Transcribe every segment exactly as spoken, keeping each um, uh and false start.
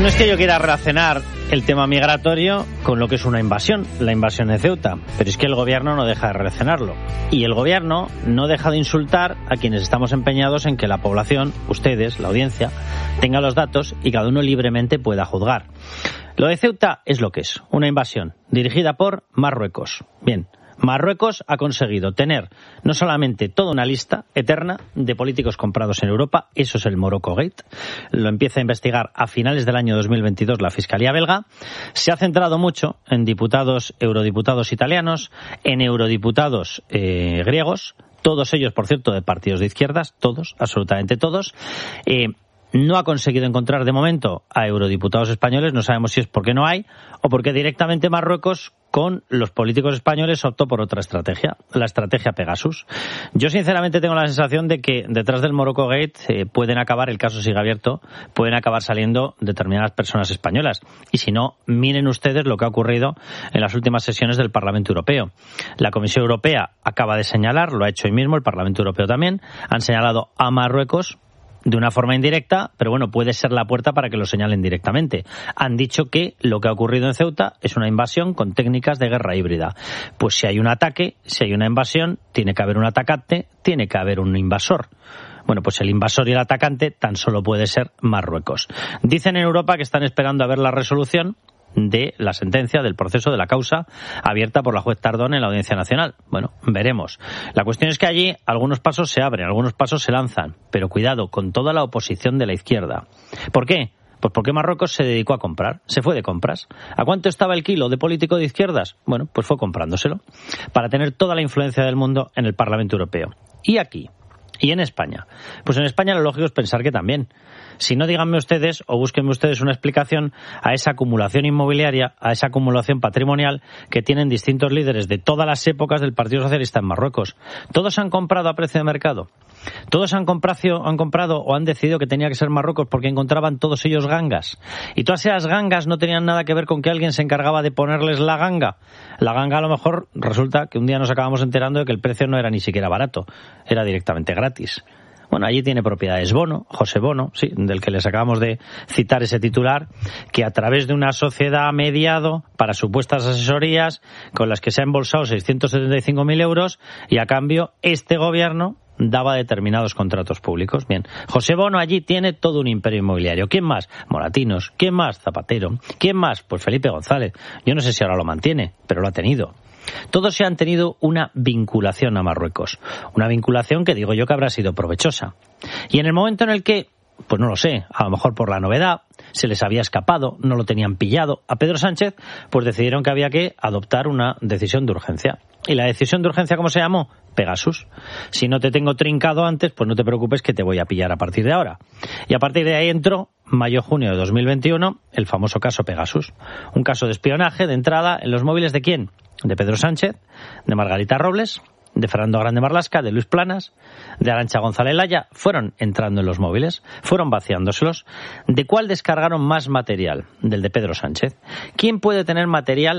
No es que yo quiera relacionar el tema migratorio con lo que es una invasión, la invasión de Ceuta, pero es que el gobierno no deja de relacionarlo. Y el gobierno no deja de insultar a quienes estamos empeñados en que la población, ustedes, la audiencia, tenga los datos y cada uno libremente pueda juzgar. Lo de Ceuta es lo que es, una invasión dirigida por Marruecos. Bien. Marruecos ha conseguido tener no solamente toda una lista eterna de políticos comprados en Europa, eso es el Morocco Gate, lo empieza a investigar a finales del año dos mil veintidós la Fiscalía belga, se ha centrado mucho en diputados, eurodiputados italianos, en eurodiputados eh, griegos, todos ellos, por cierto, de partidos de izquierdas, todos, absolutamente todos. Eh, No ha conseguido encontrar de momento a eurodiputados españoles, no sabemos si es porque no hay o porque directamente Marruecos con los políticos españoles optó por otra estrategia, la estrategia Pegasus. Yo sinceramente tengo la sensación de que detrás del Morocco Gate eh, pueden acabar, el caso sigue abierto, pueden acabar saliendo determinadas personas españolas. Y si no, miren ustedes lo que ha ocurrido en las últimas sesiones del Parlamento Europeo. La Comisión Europea acaba de señalar, lo ha hecho hoy mismo, el Parlamento Europeo también, han señalado a Marruecos de una forma indirecta, pero bueno, puede ser la puerta para que lo señalen directamente. Han dicho que lo que ha ocurrido en Ceuta es una invasión con técnicas de guerra híbrida. Pues si hay un ataque, si hay una invasión, tiene que haber un atacante, tiene que haber un invasor. Bueno, pues el invasor y el atacante tan solo puede ser Marruecos. Dicen en Europa que están esperando a ver la resolución de la sentencia, del proceso, de la causa abierta por la juez Tardón en la Audiencia Nacional. Bueno, veremos. La cuestión es que allí algunos pasos se abren, algunos pasos se lanzan, pero cuidado con toda la oposición de la izquierda. ¿Por qué? Pues porque Marruecos se dedicó a comprar, se fue de compras. ¿A cuánto estaba el kilo de político de izquierdas? Bueno, pues fue comprándoselo para tener toda la influencia del mundo en el Parlamento Europeo. Y aquí, y en España. Pues en España lo lógico es pensar que también. Si no, díganme ustedes o búsquenme ustedes una explicación a esa acumulación inmobiliaria, a esa acumulación patrimonial que tienen distintos líderes de todas las épocas del Partido Socialista en Marruecos. Todos han comprado a precio de mercado. Todos han comprado, han comprado o han decidido que tenía que ser Marruecos porque encontraban todos ellos gangas. Y todas esas gangas no tenían nada que ver con que alguien se encargaba de ponerles la ganga. La ganga a lo mejor resulta que un día nos acabamos enterando de que el precio no era ni siquiera barato, era directamente gratis. Bueno, allí tiene propiedades Bono, José Bono, sí, del que les acabamos de citar ese titular, que a través de una sociedad ha mediado para supuestas asesorías con las que se ha embolsado seiscientos setenta y cinco mil euros y a cambio este gobierno daba determinados contratos públicos. Bien, José Bono allí tiene todo un imperio inmobiliario. ¿Quién más? Moratinos. ¿Quién más? Zapatero. ¿Quién más? Pues Felipe González. Yo no sé si ahora lo mantiene, pero lo ha tenido. Todos se han tenido una vinculación a Marruecos, una vinculación que digo yo que habrá sido provechosa. Y en el momento en el que, pues no lo sé, a lo mejor por la novedad, se les había escapado, no lo tenían pillado a Pedro Sánchez, pues decidieron que había que adoptar una decisión de urgencia. ¿Y la decisión de urgencia cómo se llamó? Pegasus. Si no te tengo trincado antes, pues no te preocupes que te voy a pillar a partir de ahora. Y a partir de ahí entró, mayo-junio de dos mil veintiuno, el famoso caso Pegasus. Un caso de espionaje de entrada en los móviles ¿de quién? De Pedro Sánchez, de Margarita Robles, de Fernando Grande Marlaska, de Luis Planas, de Arantxa González Laya. Fueron entrando en los móviles, fueron vaciándoselos. ¿De cuál descargaron más material? Del de Pedro Sánchez. ¿Quién puede tener material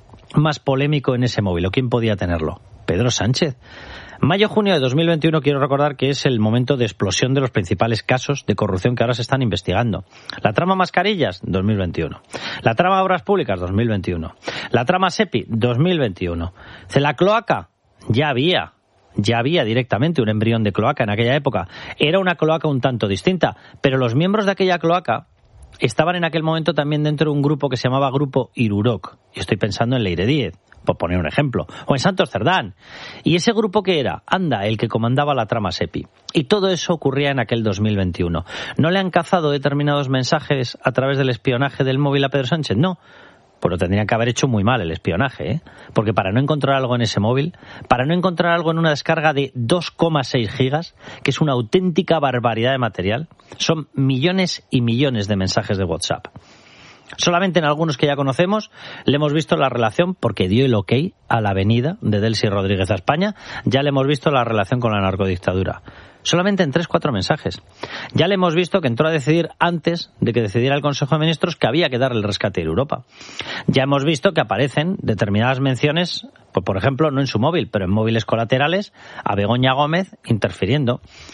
más polémico en ese móvil? ¿O quién podía tenerlo? Pedro Sánchez. Mayo-junio de dos mil veintiuno, quiero recordar que es el momento de explosión de los principales casos de corrupción que ahora se están investigando. La trama mascarillas, dos mil veintiuno. La trama obras públicas, dos mil veintiuno. La trama SEPI, dos mil veintiuno. La cloaca, ya había, ya había directamente un embrión de cloaca en aquella época. Era una cloaca un tanto distinta, pero los miembros de aquella cloaca estaban en aquel momento también dentro de un grupo que se llamaba Grupo Iruroc. Y estoy pensando en Leire Díez, por poner un ejemplo, o en Santos Cerdán. ¿Y ese grupo qué era? Anda, el que comandaba la trama SEPI. Y todo eso ocurría en aquel dos mil veintiuno. ¿No le han cazado determinados mensajes a través del espionaje del móvil a Pedro Sánchez? No. Pues lo tendrían que haber hecho muy mal el espionaje, ¿eh? Porque para no encontrar algo en ese móvil, para no encontrar algo en una descarga de dos coma seis gigas, que es una auténtica barbaridad de material, son millones y millones de mensajes de WhatsApp. Solamente en algunos que ya conocemos le hemos visto la relación, porque dio el ok a la venida de Delcy Rodríguez a España, ya le hemos visto la relación con la narcodictadura. Solamente en tres, cuatro mensajes. Ya le hemos visto que entró a decidir antes de que decidiera el Consejo de Ministros que había que darle el rescate a Europa. Ya hemos visto que aparecen determinadas menciones, pues por ejemplo, no en su móvil, pero en móviles colaterales, a Begoña Gómez interfiriendo.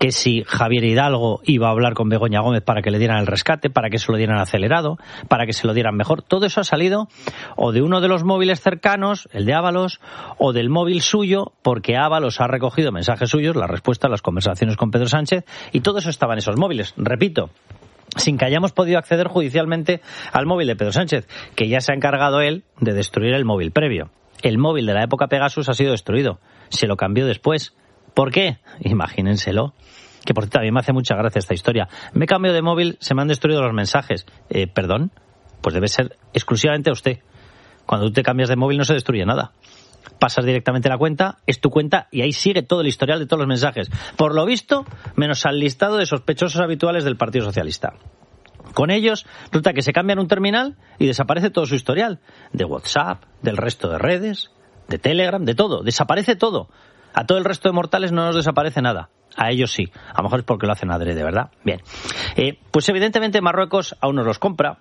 que si Javier Hidalgo iba a hablar con Begoña Gómez para que le dieran el rescate, para que se lo dieran acelerado, para que se lo dieran mejor. Todo eso ha salido o de uno de los móviles cercanos, el de Ábalos, o del móvil suyo, porque Ábalos ha recogido mensajes suyos, la respuesta a las conversaciones con Pedro Sánchez, y todo eso estaba en esos móviles. Repito, sin que hayamos podido acceder judicialmente al móvil de Pedro Sánchez, que ya se ha encargado él de destruir el móvil previo. El móvil de la época Pegasus ha sido destruido. Se lo cambió después. ¿Por qué? Imagínenselo. Que por cierto, a mí me hace mucha gracia esta historia. Me he cambiado de móvil, se me han destruido los mensajes. Eh, ¿Perdón? Pues debe ser exclusivamente a usted. Cuando tú te cambias de móvil no se destruye nada. Pasas directamente la cuenta, es tu cuenta y ahí sigue todo el historial de todos los mensajes. Por lo visto, menos al listado de sospechosos habituales del Partido Socialista. Con ellos, resulta que se cambian un terminal y desaparece todo su historial. De WhatsApp, del resto de redes, de Telegram, de todo. Desaparece todo. A todo el resto de mortales no nos desaparece nada. A ellos sí. A lo mejor es porque lo hacen adrede, ¿verdad? Bien. Eh, pues evidentemente Marruecos a unos los compra,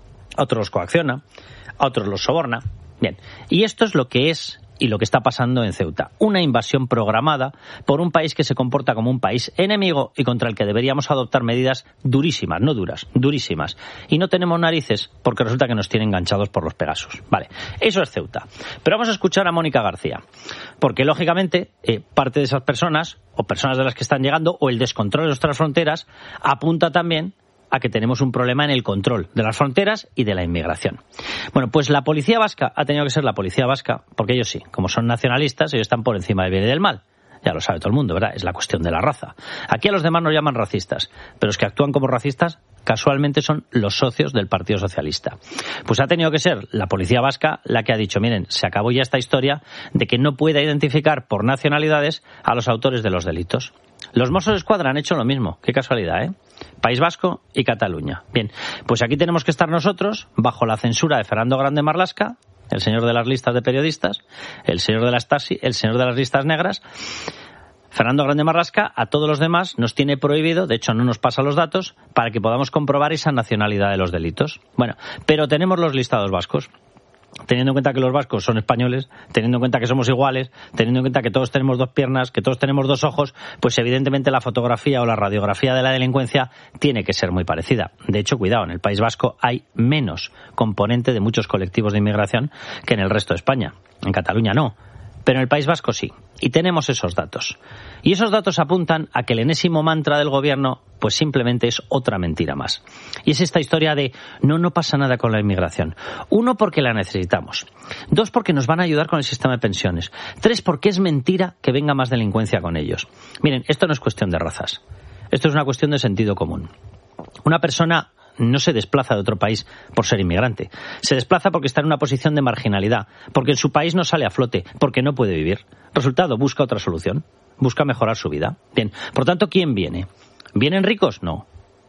a otros los coacciona, a otros los soborna. Bien. Y esto es lo que es y lo que está pasando en Ceuta. Una invasión programada por un país que se comporta como un país enemigo y contra el que deberíamos adoptar medidas durísimas, no duras, durísimas. Y no tenemos narices porque resulta que nos tienen enganchados por los Pegasus. Vale, eso es Ceuta. Pero vamos a escuchar a Mónica García, porque lógicamente eh, parte de esas personas, o personas de las que están llegando, o el descontrol de nuestras fronteras, apunta también a que tenemos un problema en el control de las fronteras y de la inmigración. Bueno, pues la policía vasca ha tenido que ser la policía vasca, porque ellos sí, como son nacionalistas, ellos están por encima del bien y del mal. Ya lo sabe todo el mundo, ¿verdad? Es la cuestión de la raza. Aquí a los demás nos llaman racistas, pero los que actúan como racistas casualmente son los socios del Partido Socialista. Pues ha tenido que ser la policía vasca la que ha dicho, miren, se acabó ya esta historia de que no pueda identificar por nacionalidades a los autores de los delitos. Los Mossos d'Esquadra han hecho lo mismo. Qué casualidad, ¿eh? País Vasco y Cataluña. Bien, pues aquí tenemos que estar nosotros bajo la censura de Fernando Grande Marlaska, el señor de las listas de periodistas, el señor de la Stasi, el señor de las listas negras. Fernando Grande Marlaska a todos los demás nos tiene prohibido, de hecho no nos pasa los datos, para que podamos comprobar esa nacionalidad de los delitos. Bueno, pero tenemos los listados vascos. Teniendo en cuenta que los vascos son españoles, teniendo en cuenta que somos iguales, teniendo en cuenta que todos tenemos dos piernas, que todos tenemos dos ojos, pues evidentemente la fotografía o la radiografía de la delincuencia tiene que ser muy parecida. De hecho, cuidado, en el País Vasco hay menos componente de muchos colectivos de inmigración que en el resto de España. En Cataluña no, pero en el País Vasco sí. Y tenemos esos datos. Y esos datos apuntan a que el enésimo mantra del gobierno pues simplemente es otra mentira más. Y es esta historia de no, no pasa nada con la inmigración. Uno, porque la necesitamos. Dos, porque nos van a ayudar con el sistema de pensiones. Tres, porque es mentira que venga más delincuencia con ellos. Miren, esto no es cuestión de razas. Esto es una cuestión de sentido común. Una persona no se desplaza de otro país por ser inmigrante. Se desplaza porque está en una posición de marginalidad, porque en su país no sale a flote, porque no puede vivir. Resultado, busca otra solución, busca mejorar su vida. Bien, por tanto, ¿quién viene? ¿Vienen ricos? No.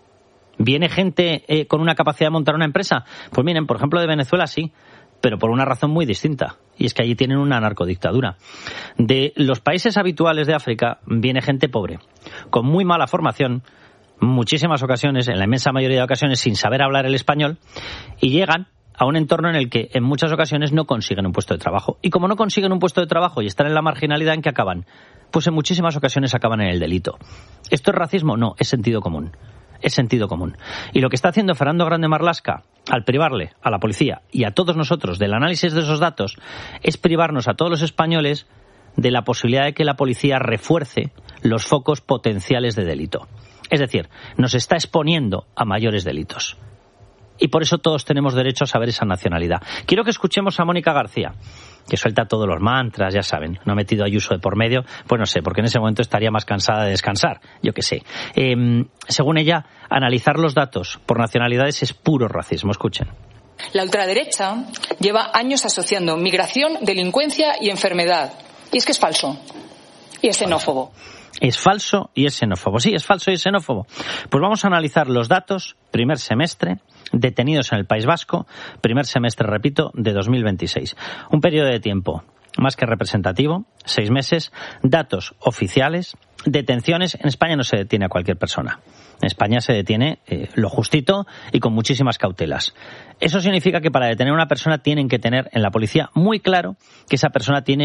¿Viene gente eh, con una capacidad de montar una empresa? Pues miren, por ejemplo, de Venezuela sí, pero por una razón muy distinta, y es que allí tienen una narcodictadura. De los países habituales de África viene gente pobre, con muy mala formación, muchísimas ocasiones, en la inmensa mayoría de ocasiones, sin saber hablar el español, y llegan a un entorno en el que en muchas ocasiones no consiguen un puesto de trabajo. Y como no consiguen un puesto de trabajo y están en la marginalidad, ¿en qué acaban? Pues en muchísimas ocasiones acaban en el delito. ¿Esto es racismo? No, es sentido común. Es sentido común. Y lo que está haciendo Fernando Grande Marlaska al privarle a la policía y a todos nosotros del análisis de esos datos es privarnos a todos los españoles de la posibilidad de que la policía refuerce los focos potenciales de delito. Es decir, nos está exponiendo a mayores delitos. Y por eso todos tenemos derecho a saber esa nacionalidad. Quiero que escuchemos a Mónica García, que suelta todos los mantras, ya saben. No ha metido a Ayuso de por medio, pues no sé, porque en ese momento estaría más cansada de descansar, yo qué sé. Eh, según ella, analizar los datos por nacionalidades es puro racismo. Escuchen. La ultraderecha lleva años asociando migración, delincuencia y enfermedad. Y es que es falso. Y es xenófobo. Es falso y es xenófobo. Sí, es falso y es xenófobo. Pues vamos a analizar los datos, primer semestre, detenidos en el País Vasco, primer semestre, repito, de dos mil veintiséis. Un periodo de tiempo más que representativo, seis meses, datos oficiales, detenciones. En España no se detiene a cualquier persona. En España se detiene eh, lo justito y con muchísimas cautelas. Eso significa que para detener a una persona tienen que tener en la policía muy claro que esa persona tiene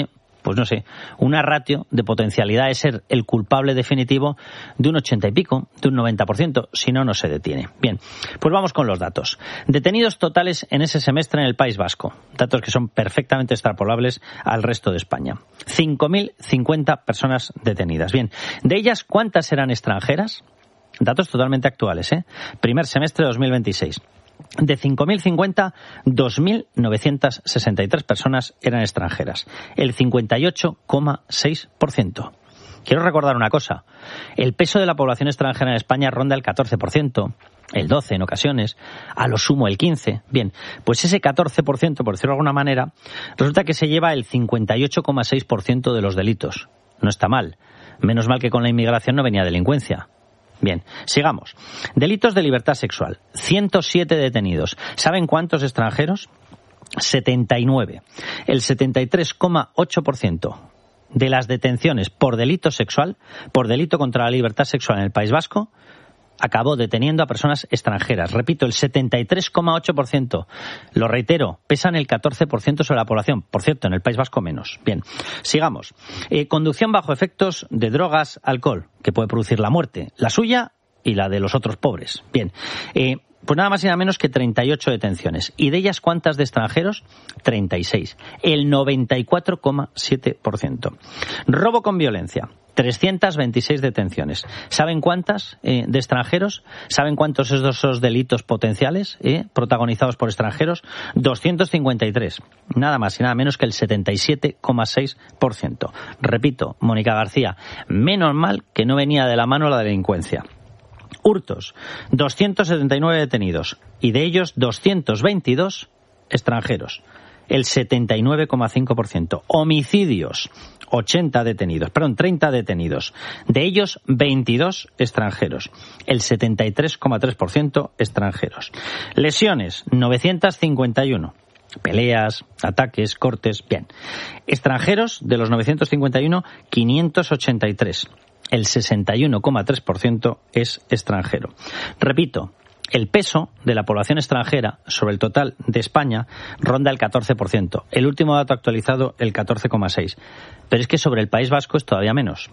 pues no sé, una ratio de potencialidad de ser el culpable definitivo de un ochenta y pico, de un noventa por ciento, si no, no se detiene. Bien, pues vamos con los datos. Detenidos totales en ese semestre en el País Vasco, datos que son perfectamente extrapolables al resto de España. cinco mil cincuenta personas detenidas. Bien, de ellas, ¿cuántas eran extranjeras? Datos totalmente actuales, ¿eh? Primer semestre de dos mil veintiséis. De cinco mil cincuenta, dos mil novecientas sesenta y tres personas eran extranjeras, el cincuenta y ocho coma seis por ciento. Quiero recordar una cosa, el peso de la población extranjera en España ronda el catorce por ciento, el doce por ciento en ocasiones, a lo sumo el quince por ciento. Bien, pues ese catorce por ciento, por decirlo de alguna manera, resulta que se lleva el cincuenta y ocho coma seis por ciento de los delitos. No está mal, menos mal que con la inmigración no venía delincuencia. Bien, sigamos. Delitos de libertad sexual. ciento siete detenidos. ¿Saben cuántos extranjeros? setenta y nueve. El setenta y tres coma ocho por ciento de las detenciones por delito sexual, por delito contra la libertad sexual en el País Vasco, acabó deteniendo a personas extranjeras. Repito, el setenta y tres coma ocho por ciento. Lo reitero, pesan el catorce por ciento sobre la población. Por cierto, en el País Vasco menos. Bien, sigamos. Eh, conducción bajo efectos de drogas, alcohol, que puede producir la muerte, la suya y la de los otros pobres. Bien, eh, pues nada más y nada menos que treinta y ocho detenciones. ¿Y de ellas cuántas de extranjeros? treinta y seis. El noventa y cuatro coma siete por ciento. Robo con violencia. trescientas veintiséis detenciones. ¿Saben cuántas eh, de extranjeros? ¿Saben cuántos son esos delitos potenciales eh, protagonizados por extranjeros? doscientos cincuenta y tres. Nada más y nada menos que el setenta y siete coma seis por ciento. Repito, Mónica García, menos mal que no venía de la mano la delincuencia. Hurtos, doscientos setenta y nueve detenidos y de ellos doscientos veintidós extranjeros, el setenta y nueve coma cinco por ciento. Homicidios, ochenta detenidos, perdón, treinta detenidos, de ellos veintidós extranjeros, el setenta y tres coma tres por ciento extranjeros. Lesiones, novecientos cincuenta y uno. Peleas, ataques, cortes, bien. Extranjeros, de los novecientos cincuenta y uno, quinientos ochenta y tres. El sesenta y uno coma tres por ciento es extranjero. Repito, el peso de la población extranjera sobre el total de España ronda el catorce por ciento. El último dato actualizado, el catorce coma seis por ciento. Pero es que sobre el País Vasco es todavía menos,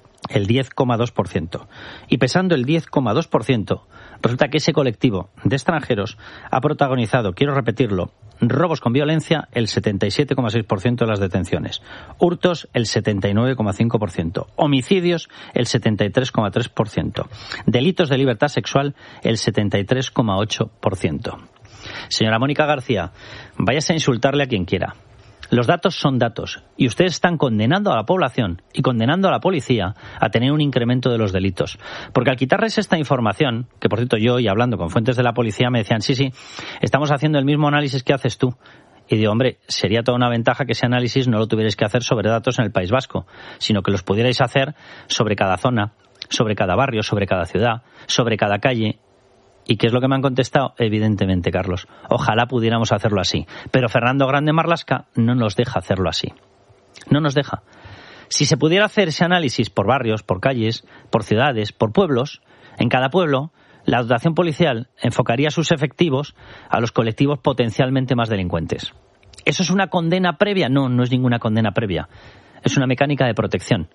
el diez coma dos por ciento. Y pesando el diez coma dos por ciento, resulta que ese colectivo de extranjeros ha protagonizado, quiero repetirlo, robos con violencia, el setenta y siete coma seis por ciento de las detenciones. Hurtos, el setenta y nueve coma cinco por ciento. Homicidios, el setenta y tres coma tres por ciento. Delitos de libertad sexual, el setenta y tres coma ocho por ciento. Señora Mónica García, váyase a insultarle a quien quiera. Los datos son datos y ustedes están condenando a la población y condenando a la policía a tener un incremento de los delitos. Porque al quitarles esta información, que por cierto yo y hablando con fuentes de la policía me decían, sí, sí, estamos haciendo el mismo análisis que haces tú. Y digo, hombre, sería toda una ventaja que ese análisis no lo tuvierais que hacer sobre datos en el País Vasco, sino que los pudierais hacer sobre cada zona, sobre cada barrio, sobre cada ciudad, sobre cada calle. ¿Y qué es lo que me han contestado? Evidentemente, Carlos, ojalá pudiéramos hacerlo así. Pero Fernando Grande Marlaska no nos deja hacerlo así. No nos deja. Si se pudiera hacer ese análisis por barrios, por calles, por ciudades, por pueblos, en cada pueblo, la dotación policial enfocaría sus efectivos a los colectivos potencialmente más delincuentes. ¿Eso es una condena previa? No, no es ninguna condena previa. Es una mecánica de protección.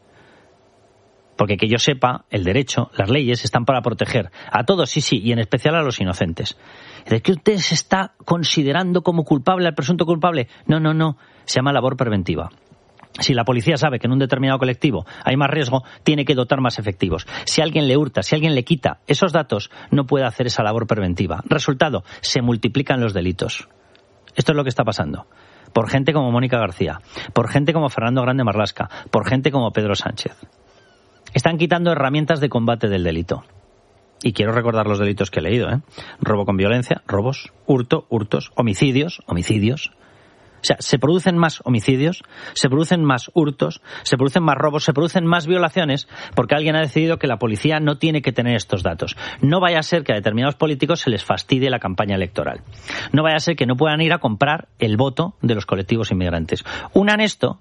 Porque que yo sepa, el derecho, las leyes están para proteger a todos, sí, sí, y en especial a los inocentes. ¿De qué usted se está considerando como culpable al presunto culpable? No, no, no, se llama labor preventiva. Si la policía sabe que en un determinado colectivo hay más riesgo, tiene que dotar más efectivos. Si alguien le hurta, si alguien le quita esos datos, no puede hacer esa labor preventiva. Resultado, se multiplican los delitos. Esto es lo que está pasando. Por gente como Mónica García, por gente como Fernando Grande Marlaska, por gente como Pedro Sánchez. Están quitando herramientas de combate del delito. Y quiero recordar los delitos que he leído, ¿eh? Robo con violencia, robos, hurto, hurtos, homicidios, homicidios. O sea, se producen más homicidios, se producen más hurtos, se producen más robos, se producen más violaciones porque alguien ha decidido que la policía no tiene que tener estos datos. No vaya a ser que a determinados políticos se les fastidie la campaña electoral. No vaya a ser que no puedan ir a comprar el voto de los colectivos inmigrantes. Unan esto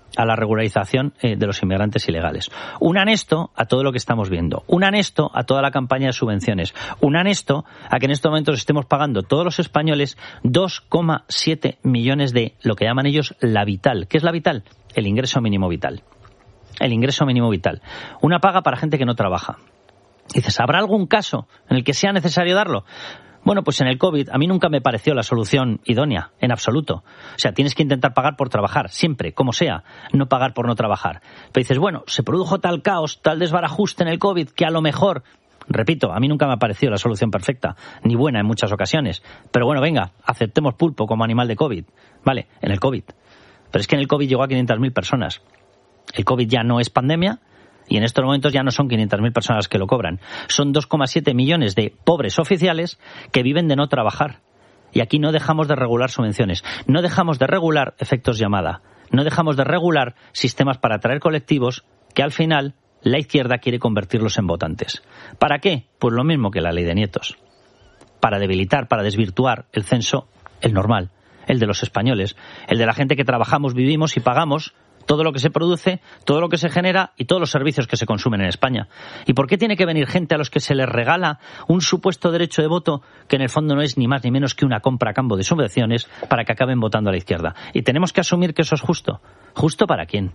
a la regularización eh, de los inmigrantes ilegales. Un anesto a todo lo que estamos viendo. Un anesto a toda la campaña de subvenciones. Un anesto a que en estos momentos estemos pagando todos los españoles dos coma siete millones de lo que llaman ellos la vital. ¿Qué es la vital? El ingreso mínimo vital. El ingreso mínimo vital. Una paga para gente que no trabaja. Dices, ¿habrá algún caso en el que sea necesario darlo? Bueno, pues en el COVID a mí nunca me pareció la solución idónea, en absoluto. O sea, tienes que intentar pagar por trabajar, siempre, como sea, no pagar por no trabajar. Pero dices, bueno, se produjo tal caos, tal desbarajuste en el COVID, que a lo mejor, repito, a mí nunca me ha parecido la solución perfecta, ni buena en muchas ocasiones. Pero bueno, venga, aceptemos pulpo como animal de COVID. Vale, en el COVID. Pero es que en el COVID llegó a quinientas mil personas. El COVID ya no es pandemia. Y en estos momentos ya no son quinientas mil personas que lo cobran. Son dos coma siete millones de pobres oficiales que viven de no trabajar. Y aquí no dejamos de regular subvenciones. No dejamos de regular efectos llamada. No dejamos de regular sistemas para atraer colectivos que al final la izquierda quiere convertirlos en votantes. ¿Para qué? Pues lo mismo que la ley de nietos. Para debilitar, para desvirtuar el censo, el normal, el de los españoles, el de la gente que trabajamos, vivimos y pagamos todo lo que se produce, todo lo que se genera y todos los servicios que se consumen en España. ¿Y por qué tiene que venir gente a los que se les regala un supuesto derecho de voto que en el fondo no es ni más ni menos que una compra a cambio de subvenciones para que acaben votando a la izquierda? Y tenemos que asumir que eso es justo. ¿Justo para quién?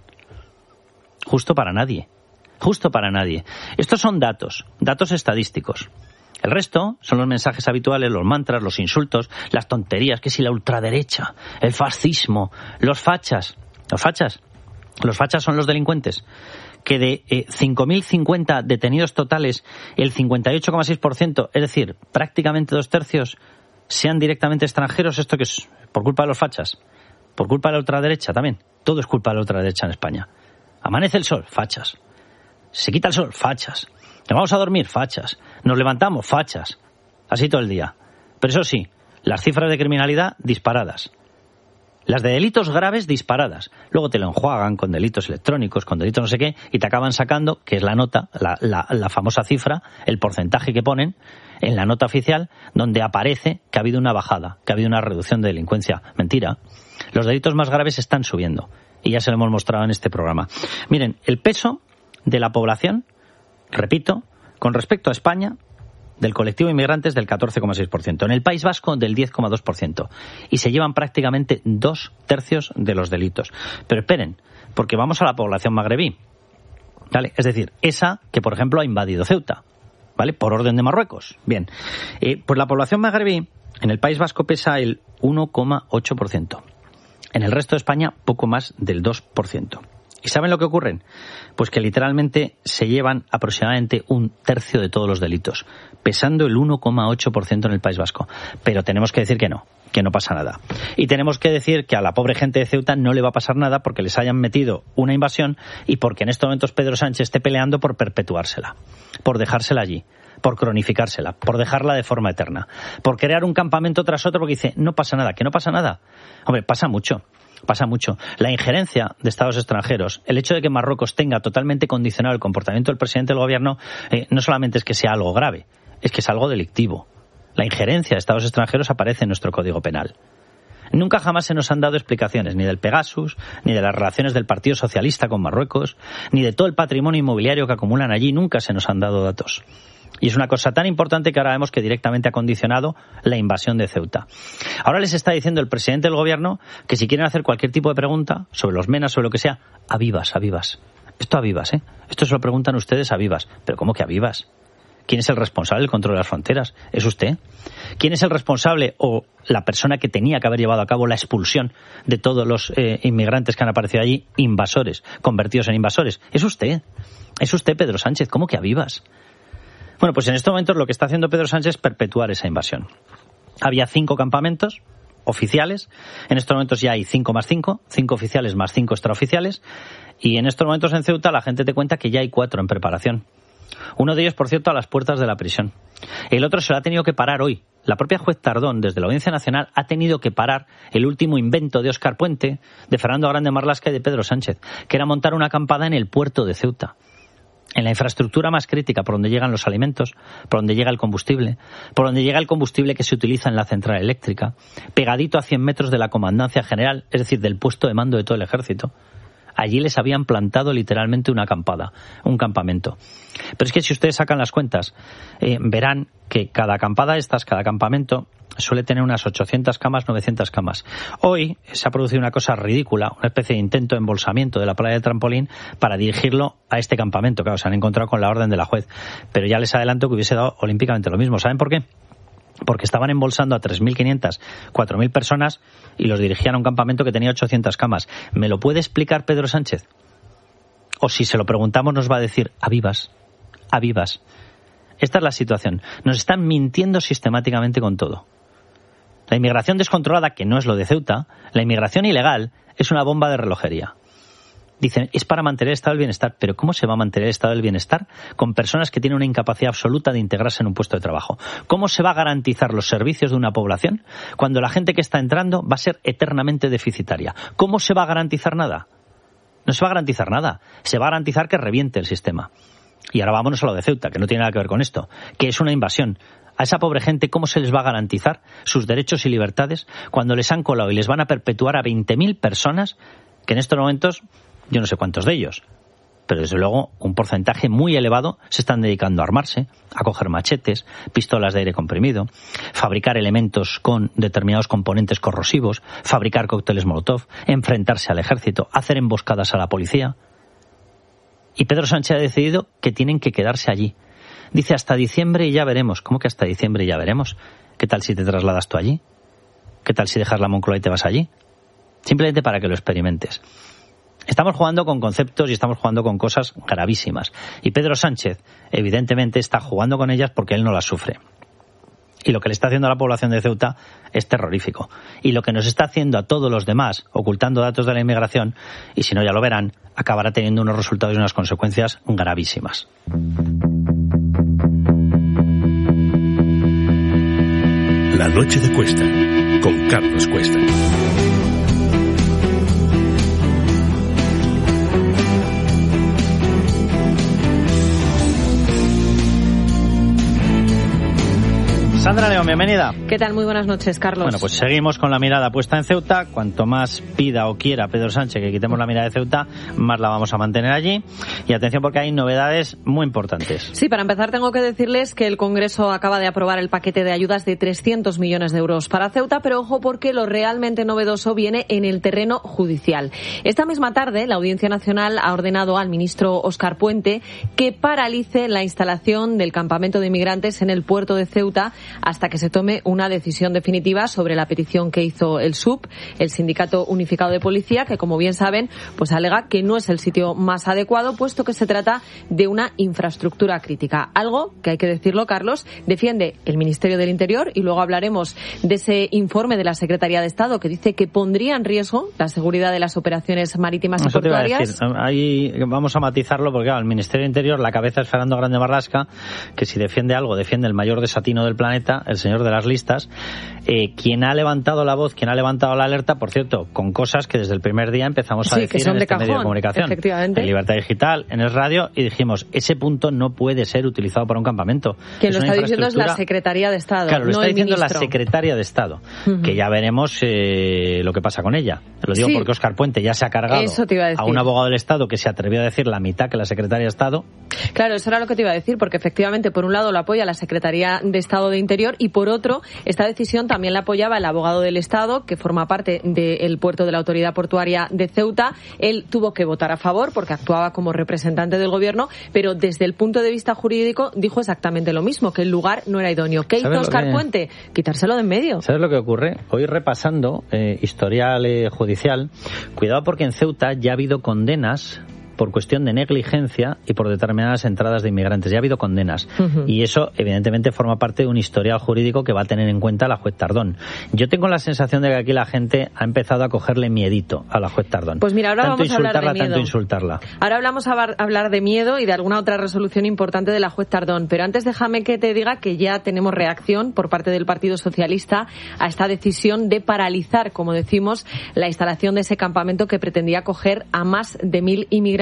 Justo para nadie. Justo para nadie. Estos son datos, datos estadísticos. El resto son los mensajes habituales, los mantras, los insultos, las tonterías, que si la ultraderecha, el fascismo, los fachas. Los fachas. Los fachas son los delincuentes, que de eh, cinco mil cincuenta detenidos totales, el cincuenta y ocho coma seis por ciento, es decir, prácticamente dos tercios, sean directamente extranjeros. ¿Esto que es? ¿Por culpa de los fachas? ¿Por culpa de la ultraderecha también? Todo es culpa de la ultraderecha en España. Amanece el sol, fachas. Se quita el sol, fachas. Nos vamos a dormir, fachas. Nos levantamos, fachas. Así todo el día. Pero eso sí, las cifras de criminalidad disparadas. Las de delitos graves disparadas. Luego te lo enjuagan con delitos electrónicos, con delitos no sé qué, y te acaban sacando, que es la nota, la, la, la famosa cifra, el porcentaje que ponen en la nota oficial, donde aparece que ha habido una bajada, que ha habido una reducción de delincuencia. Mentira. Los delitos más graves están subiendo. Y ya se lo hemos mostrado en este programa. Miren, el peso de la población, repito, con respecto a España, del colectivo de inmigrantes del catorce coma seis por ciento. En el País Vasco del diez coma dos por ciento. Y se llevan prácticamente dos tercios de los delitos. Pero esperen, porque vamos a la población magrebí. ¿Vale? Es decir, esa que, por ejemplo, ha invadido Ceuta. ¿Vale? Por orden de Marruecos. Bien. Eh, pues la población magrebí en el País Vasco pesa el uno coma ocho por ciento. En el resto de España, poco más del dos por ciento. ¿Y saben lo que ocurre? Pues que literalmente se llevan aproximadamente un tercio de todos los delitos, pesando el uno coma ocho por ciento en el País Vasco. Pero tenemos que decir que no, que no pasa nada. Y tenemos que decir que a la pobre gente de Ceuta no le va a pasar nada porque les hayan metido una invasión y porque en estos momentos Pedro Sánchez esté peleando por perpetuársela, por dejársela allí, por cronificársela, por dejarla de forma eterna, por crear un campamento tras otro porque dice, no pasa nada, que no pasa nada. Hombre, pasa mucho. Pasa mucho. La injerencia de Estados extranjeros, el hecho de que Marruecos tenga totalmente condicionado el comportamiento del presidente del gobierno, eh, no solamente es que sea algo grave, es que es algo delictivo. La injerencia de Estados extranjeros aparece en nuestro Código Penal. Nunca jamás se nos han dado explicaciones ni del Pegasus, ni de las relaciones del Partido Socialista con Marruecos, ni de todo el patrimonio inmobiliario que acumulan allí. Nunca se nos han dado datos. Y es una cosa tan importante que ahora vemos que directamente ha condicionado la invasión de Ceuta. Ahora les está diciendo el presidente del gobierno que si quieren hacer cualquier tipo de pregunta sobre los menas, sobre lo que sea, a vivas, a vivas. Esto a vivas, ¿eh? Esto se lo preguntan ustedes a vivas. ¿Pero cómo que a vivas? ¿Quién es el responsable del control de las fronteras? ¿Es usted? ¿Quién es el responsable o la persona que tenía que haber llevado a cabo la expulsión de todos los eh, inmigrantes que han aparecido allí, invasores, convertidos en invasores? Es usted. Es usted, Pedro Sánchez. ¿Cómo que a vivas? Bueno, pues en estos momentos lo que está haciendo Pedro Sánchez es perpetuar esa invasión. Había cinco campamentos oficiales, en estos momentos ya hay cinco más cinco, cinco oficiales más cinco extraoficiales, y en estos momentos en Ceuta la gente te cuenta que ya hay cuatro en preparación. Uno de ellos, por cierto, a las puertas de la prisión. El otro se lo ha tenido que parar hoy. La propia juez Tardón, desde la Audiencia Nacional, ha tenido que parar el último invento de Óscar Puente, de Fernando Grande Marlaska y de Pedro Sánchez, que era montar una acampada en el puerto de Ceuta. En la infraestructura más crítica, por donde llegan los alimentos, por donde llega el combustible, por donde llega el combustible que se utiliza en la central eléctrica, pegadito a cien metros de la Comandancia General, es decir, del puesto de mando de todo el ejército. Allí les habían plantado literalmente una acampada, un campamento. Pero es que si ustedes sacan las cuentas, eh, verán que cada acampada de estas, cada campamento, suele tener unas ochocientas camas, novecientas camas. Hoy se ha producido una cosa ridícula, una especie de intento de embolsamiento de la playa del Trampolín para dirigirlo a este campamento. Claro, se han encontrado con la orden de la juez. Pero ya les adelanto que hubiese dado olímpicamente lo mismo. ¿Saben por qué? Porque estaban embolsando a tres mil quinientas, cuatro mil personas y los dirigían a un campamento que tenía ochocientas camas. ¿Me lo puede explicar Pedro Sánchez? O si se lo preguntamos nos va a decir a vivas, a vivas. Esta es la situación. Nos están mintiendo sistemáticamente con todo. La inmigración descontrolada, que no es lo de Ceuta, la inmigración ilegal es una bomba de relojería. Dicen, es para mantener el estado del bienestar. ¿Pero cómo se va a mantener el estado del bienestar con personas que tienen una incapacidad absoluta de integrarse en un puesto de trabajo? ¿Cómo se va a garantizar los servicios de una población cuando la gente que está entrando va a ser eternamente deficitaria? ¿Cómo se va a garantizar nada? No se va a garantizar nada. Se va a garantizar que reviente el sistema. Y ahora vámonos a lo de Ceuta, que no tiene nada que ver con esto, que es una invasión. A esa pobre gente, ¿cómo se les va a garantizar sus derechos y libertades cuando les han colado y les van a perpetuar a veinte mil personas que en estos momentos, yo no sé cuántos de ellos, pero desde luego un porcentaje muy elevado se están dedicando a armarse, a coger machetes, pistolas de aire comprimido, fabricar elementos con determinados componentes corrosivos, fabricar cócteles Molotov, enfrentarse al ejército, hacer emboscadas a la policía. Y Pedro Sánchez ha decidido que tienen que quedarse allí. Dice hasta diciembre y ya veremos. ¿Cómo que hasta diciembre y ya veremos? ¿Qué tal si te trasladas tú allí? ¿Qué tal si dejas la Moncloa y te vas allí? Simplemente para que lo experimentes. Estamos jugando con conceptos y estamos jugando con cosas gravísimas. Y Pedro Sánchez, evidentemente, está jugando con ellas porque él no las sufre. Y lo que le está haciendo a la población de Ceuta es terrorífico. Y lo que nos está haciendo a todos los demás, ocultando datos de la inmigración, y si no ya lo verán, acabará teniendo unos resultados y unas consecuencias gravísimas. La noche de Cuesta, con Carlos Cuesta. Sandra León, bienvenida. ¿Qué tal? Muy buenas noches, Carlos. Bueno, pues seguimos con la mirada puesta en Ceuta. Cuanto más pida o quiera Pedro Sánchez que quitemos la mirada de Ceuta, más la vamos a mantener allí. Y atención porque hay novedades muy importantes. Sí, para empezar tengo que decirles que el Congreso acaba de aprobar el paquete de ayudas de trescientos millones de euros para Ceuta, pero ojo porque lo realmente novedoso viene en el terreno judicial. Esta misma tarde, la Audiencia Nacional ha ordenado al ministro Óscar Puente que paralice la instalación del campamento de inmigrantes en el puerto de Ceuta hasta que se tome una decisión definitiva sobre la petición que hizo el S U P, el Sindicato Unificado de Policía, que como bien saben, pues alega que no es el sitio más adecuado, puesto que se trata de una infraestructura crítica. Algo que, hay que decirlo, Carlos, defiende el Ministerio del Interior, y luego hablaremos de ese informe de la Secretaría de Estado que dice que pondría en riesgo la seguridad de las operaciones marítimas y Eso portuarias. Te iba a decir. Ahí vamos a matizarlo porque claro, el Ministerio del Interior, la cabeza es Fernando Grande Marlasca, que si defiende algo, defiende el mayor desatino del planeta, el señor de las listas, eh, quien ha levantado la voz, quien ha levantado la alerta, por cierto, con cosas que desde el primer día empezamos a sí, decir que son en de este cajón, medio de comunicación, efectivamente. en Libertad Digital, en el radio, y dijimos, ese punto no puede ser utilizado para un campamento. Quien es lo está diciendo es la Secretaría de Estado, claro, lo no está el diciendo ministro. la Secretaria de Estado, uh-huh. que ya veremos eh, lo que pasa con ella. Lo digo sí. porque Óscar Puente ya se ha cargado Eso te iba a decir. a un abogado del Estado que se atrevió a decir la mitad que la Secretaria de Estado. Claro, eso era lo que te iba a decir, porque efectivamente, por un lado lo apoya la Secretaría de Estado de Interior y por otro, esta decisión también la apoyaba el abogado del Estado, que forma parte del puerto de la Autoridad Portuaria de Ceuta. Él tuvo que votar a favor porque actuaba como representante del Gobierno, pero desde el punto de vista jurídico dijo exactamente lo mismo, que el lugar no era idóneo. ¿Qué hizo Óscar que... Puente? Quitárselo de en medio. ¿Sabes lo que ocurre? Hoy repasando eh, historial eh, judicial, cuidado porque en Ceuta ya ha habido condenas por cuestión de negligencia y por determinadas entradas de inmigrantes. Ya ha habido condenas. Uh-huh. Y eso, evidentemente, forma parte de un historial jurídico que va a tener en cuenta la juez Tardón. Yo tengo la sensación de que aquí la gente ha empezado a cogerle miedito a la juez Tardón. Pues mira, ahora tanto vamos a hablar de miedo. Tanto insultarla. Ahora hablamos a hablar de miedo y de alguna otra resolución importante de la juez Tardón. Pero antes déjame que te diga que ya tenemos reacción por parte del Partido Socialista a esta decisión de paralizar, como decimos, la instalación de ese campamento que pretendía acoger a más de mil inmigrantes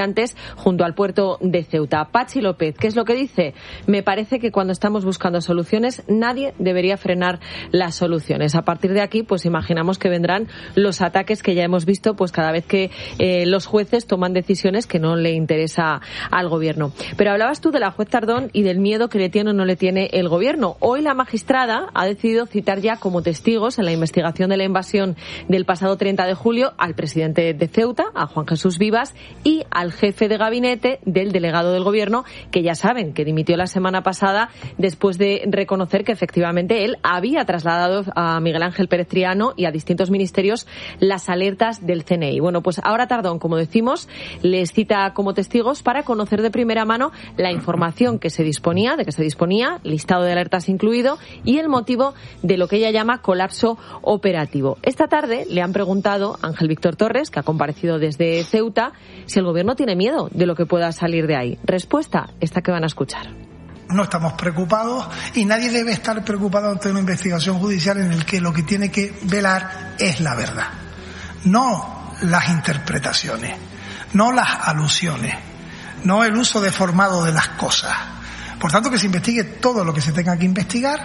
migrantes junto al puerto de Ceuta. Pachi López, ¿qué es lo que dice? Me parece que cuando estamos buscando soluciones, nadie debería frenar las soluciones. A partir de aquí, pues imaginamos que vendrán los ataques que ya hemos visto, pues cada vez que eh, los jueces toman decisiones que no le interesa al gobierno. Pero hablabas tú de la juez Tardón y del miedo que le tiene o no le tiene el gobierno. Hoy la magistrada ha decidido citar ya como testigos en la investigación de la invasión del pasado treinta de julio al presidente de Ceuta, a Juan Jesús Vivas, y al jefe de gabinete del delegado del gobierno, que ya saben que dimitió la semana pasada después de reconocer que efectivamente él había trasladado a Miguel Ángel Pérez Triano y a distintos ministerios las alertas del C N I. Bueno, pues ahora Tardón, como decimos, les cita como testigos para conocer de primera mano la información que se disponía, de que se disponía, listado de alertas incluido, y el motivo de lo que ella llama colapso operativo. Esta tarde le han preguntado a Ángel Víctor Torres, que ha comparecido desde Ceuta, si el gobierno tiene miedo de lo que pueda salir de ahí. Respuesta, esta que van a escuchar. No estamos preocupados y nadie debe estar preocupado ante una investigación judicial en el que lo que tiene que velar es la verdad, no las interpretaciones, no las alusiones, no el uso deformado de las cosas. Por tanto, que se investigue todo lo que se tenga que investigar,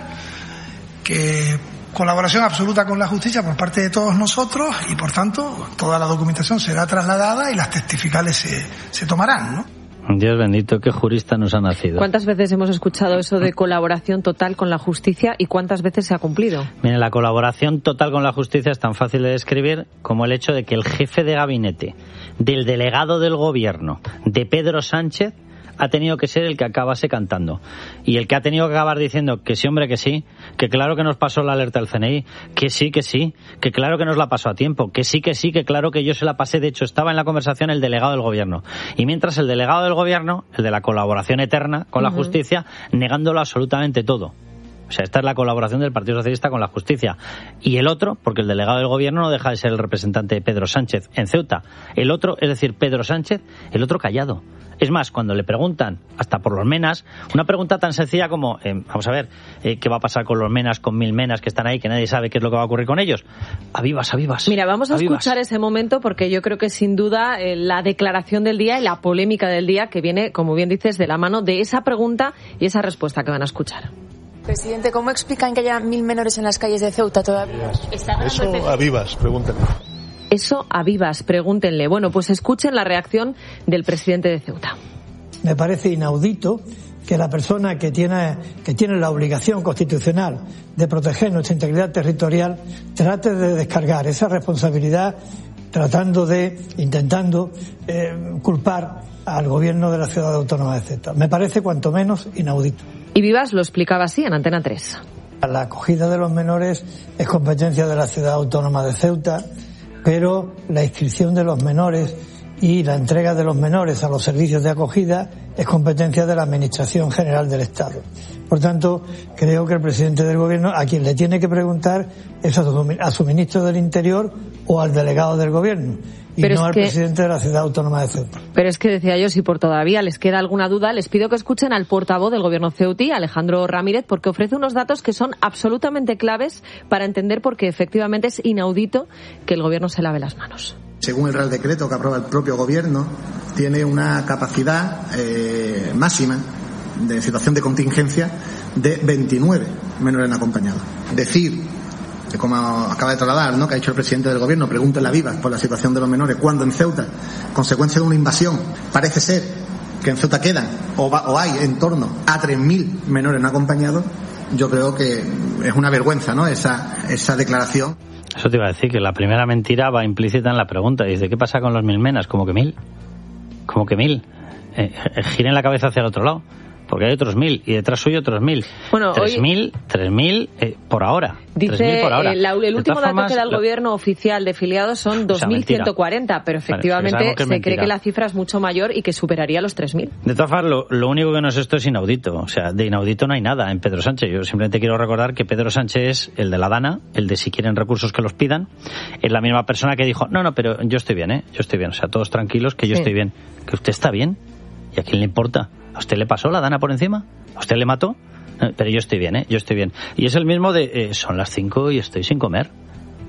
que colaboración absoluta con la justicia por parte de todos nosotros y, por tanto, toda la documentación será trasladada y las testificales se, se tomarán, ¿no? Dios bendito, qué jurista nos ha nacido. ¿Cuántas veces hemos escuchado eso de colaboración total con la justicia y cuántas veces se ha cumplido? Mire, la colaboración total con la justicia es tan fácil de describir como el hecho de que el jefe de gabinete del delegado del gobierno de Pedro Sánchez ha tenido que ser el que acabase cantando. Y el que ha tenido que acabar diciendo que sí, hombre, que sí, que claro que nos pasó la alerta del C N I, que sí, que sí, que claro que nos la pasó a tiempo, que sí, que sí, que claro que yo se la pasé. De hecho, estaba en la conversación el delegado del gobierno. Y mientras el delegado del gobierno, el de la colaboración eterna con la justicia, negándolo absolutamente todo. O sea, esta es la colaboración del Partido Socialista con la justicia. Y el otro, porque el delegado del gobierno no deja de ser el representante de Pedro Sánchez en Ceuta. El otro, es decir, Pedro Sánchez, el otro callado. Es más, cuando le preguntan, hasta por los menas, una pregunta tan sencilla como, eh, vamos a ver, eh, ¿qué va a pasar con los menas, con mil menas que están ahí, que nadie sabe qué es lo que va a ocurrir con ellos? A vivas, a vivas. Mira, vamos a, a escuchar vivas. ese momento porque yo creo que sin duda eh, la declaración del día y la polémica del día que viene, como bien dices, de la mano de esa pregunta y esa respuesta que van a escuchar. Presidente, ¿cómo explican que haya mil menores en las calles de Ceuta todavía? Eso a vivas, pregúntenle. Eso a vivas, pregúntenle. Bueno, pues escuchen la reacción del presidente de Ceuta. Me parece inaudito que la persona que tiene, que tiene la obligación constitucional de proteger nuestra integridad territorial trate de descargar esa responsabilidad tratando de, intentando eh, culpar al gobierno de la ciudad autónoma de Ceuta. Me parece cuanto menos inaudito. Y Vivas lo explicaba así en Antena tres. La acogida de los menores es competencia de la ciudad autónoma de Ceuta, pero la inscripción de los menores y la entrega de los menores a los servicios de acogida es competencia de la Administración General del Estado. Por tanto, creo que el presidente del Gobierno, a quien le tiene que preguntar, es a su, a su ministro del Interior o al delegado del Gobierno, y pero no al que, presidente de la Ciudad Autónoma de Ceuta. Pero es que decía yo, si por todavía les queda alguna duda, les pido que escuchen al portavoz del Gobierno ceutí, Alejandro Ramírez, porque ofrece unos datos que son absolutamente claves para entender por qué efectivamente es inaudito que el Gobierno se lave las manos. Según el Real Decreto que aprueba el propio Gobierno, tiene una capacidad eh, máxima de situación de contingencia de veintinueve menores no acompañados. Decir, como acaba de trasladar, ¿no?, que ha dicho el presidente del Gobierno, pregúntenle a Vivas por la situación de los menores, cuando en Ceuta, consecuencia de una invasión, parece ser que en Ceuta quedan o, va, o hay en torno a tres mil menores no acompañados, yo creo que es una vergüenza, ¿no?, esa, esa declaración. Eso te iba a decir, que la primera mentira va implícita en la pregunta. Dice, ¿qué pasa con los mil menas? ¿Cómo que mil? ¿Cómo que mil? Eh, eh, giren la cabeza hacia el otro lado. Porque hay otros mil, y detrás suyo otros mil. Bueno, tres hoy... mil, tres mil eh, por ahora. Dice, por ahora. Eh, la, el último dato formas, que da el lo... gobierno oficial de filiados son dos mil ciento cuarenta, o sea, pero efectivamente vale, se cree que la cifra es mucho mayor y que superaría los tres mil. De todas formas, lo, lo único que no es esto es inaudito. O sea, de inaudito no hay nada en Pedro Sánchez. Yo simplemente quiero recordar que Pedro Sánchez es el de la Dana, el de si quieren recursos que los pidan. Es la misma persona que dijo, no, no, pero yo estoy bien, ¿eh? Yo estoy bien. O sea, todos tranquilos, que yo sí. estoy bien. Que usted está bien. ¿Y a quién le importa? ¿A usted le pasó la Dana por encima? ¿A usted le mató? Pero yo estoy bien, ¿eh? Yo estoy bien. Y es el mismo de, eh, son las cinco y estoy sin comer.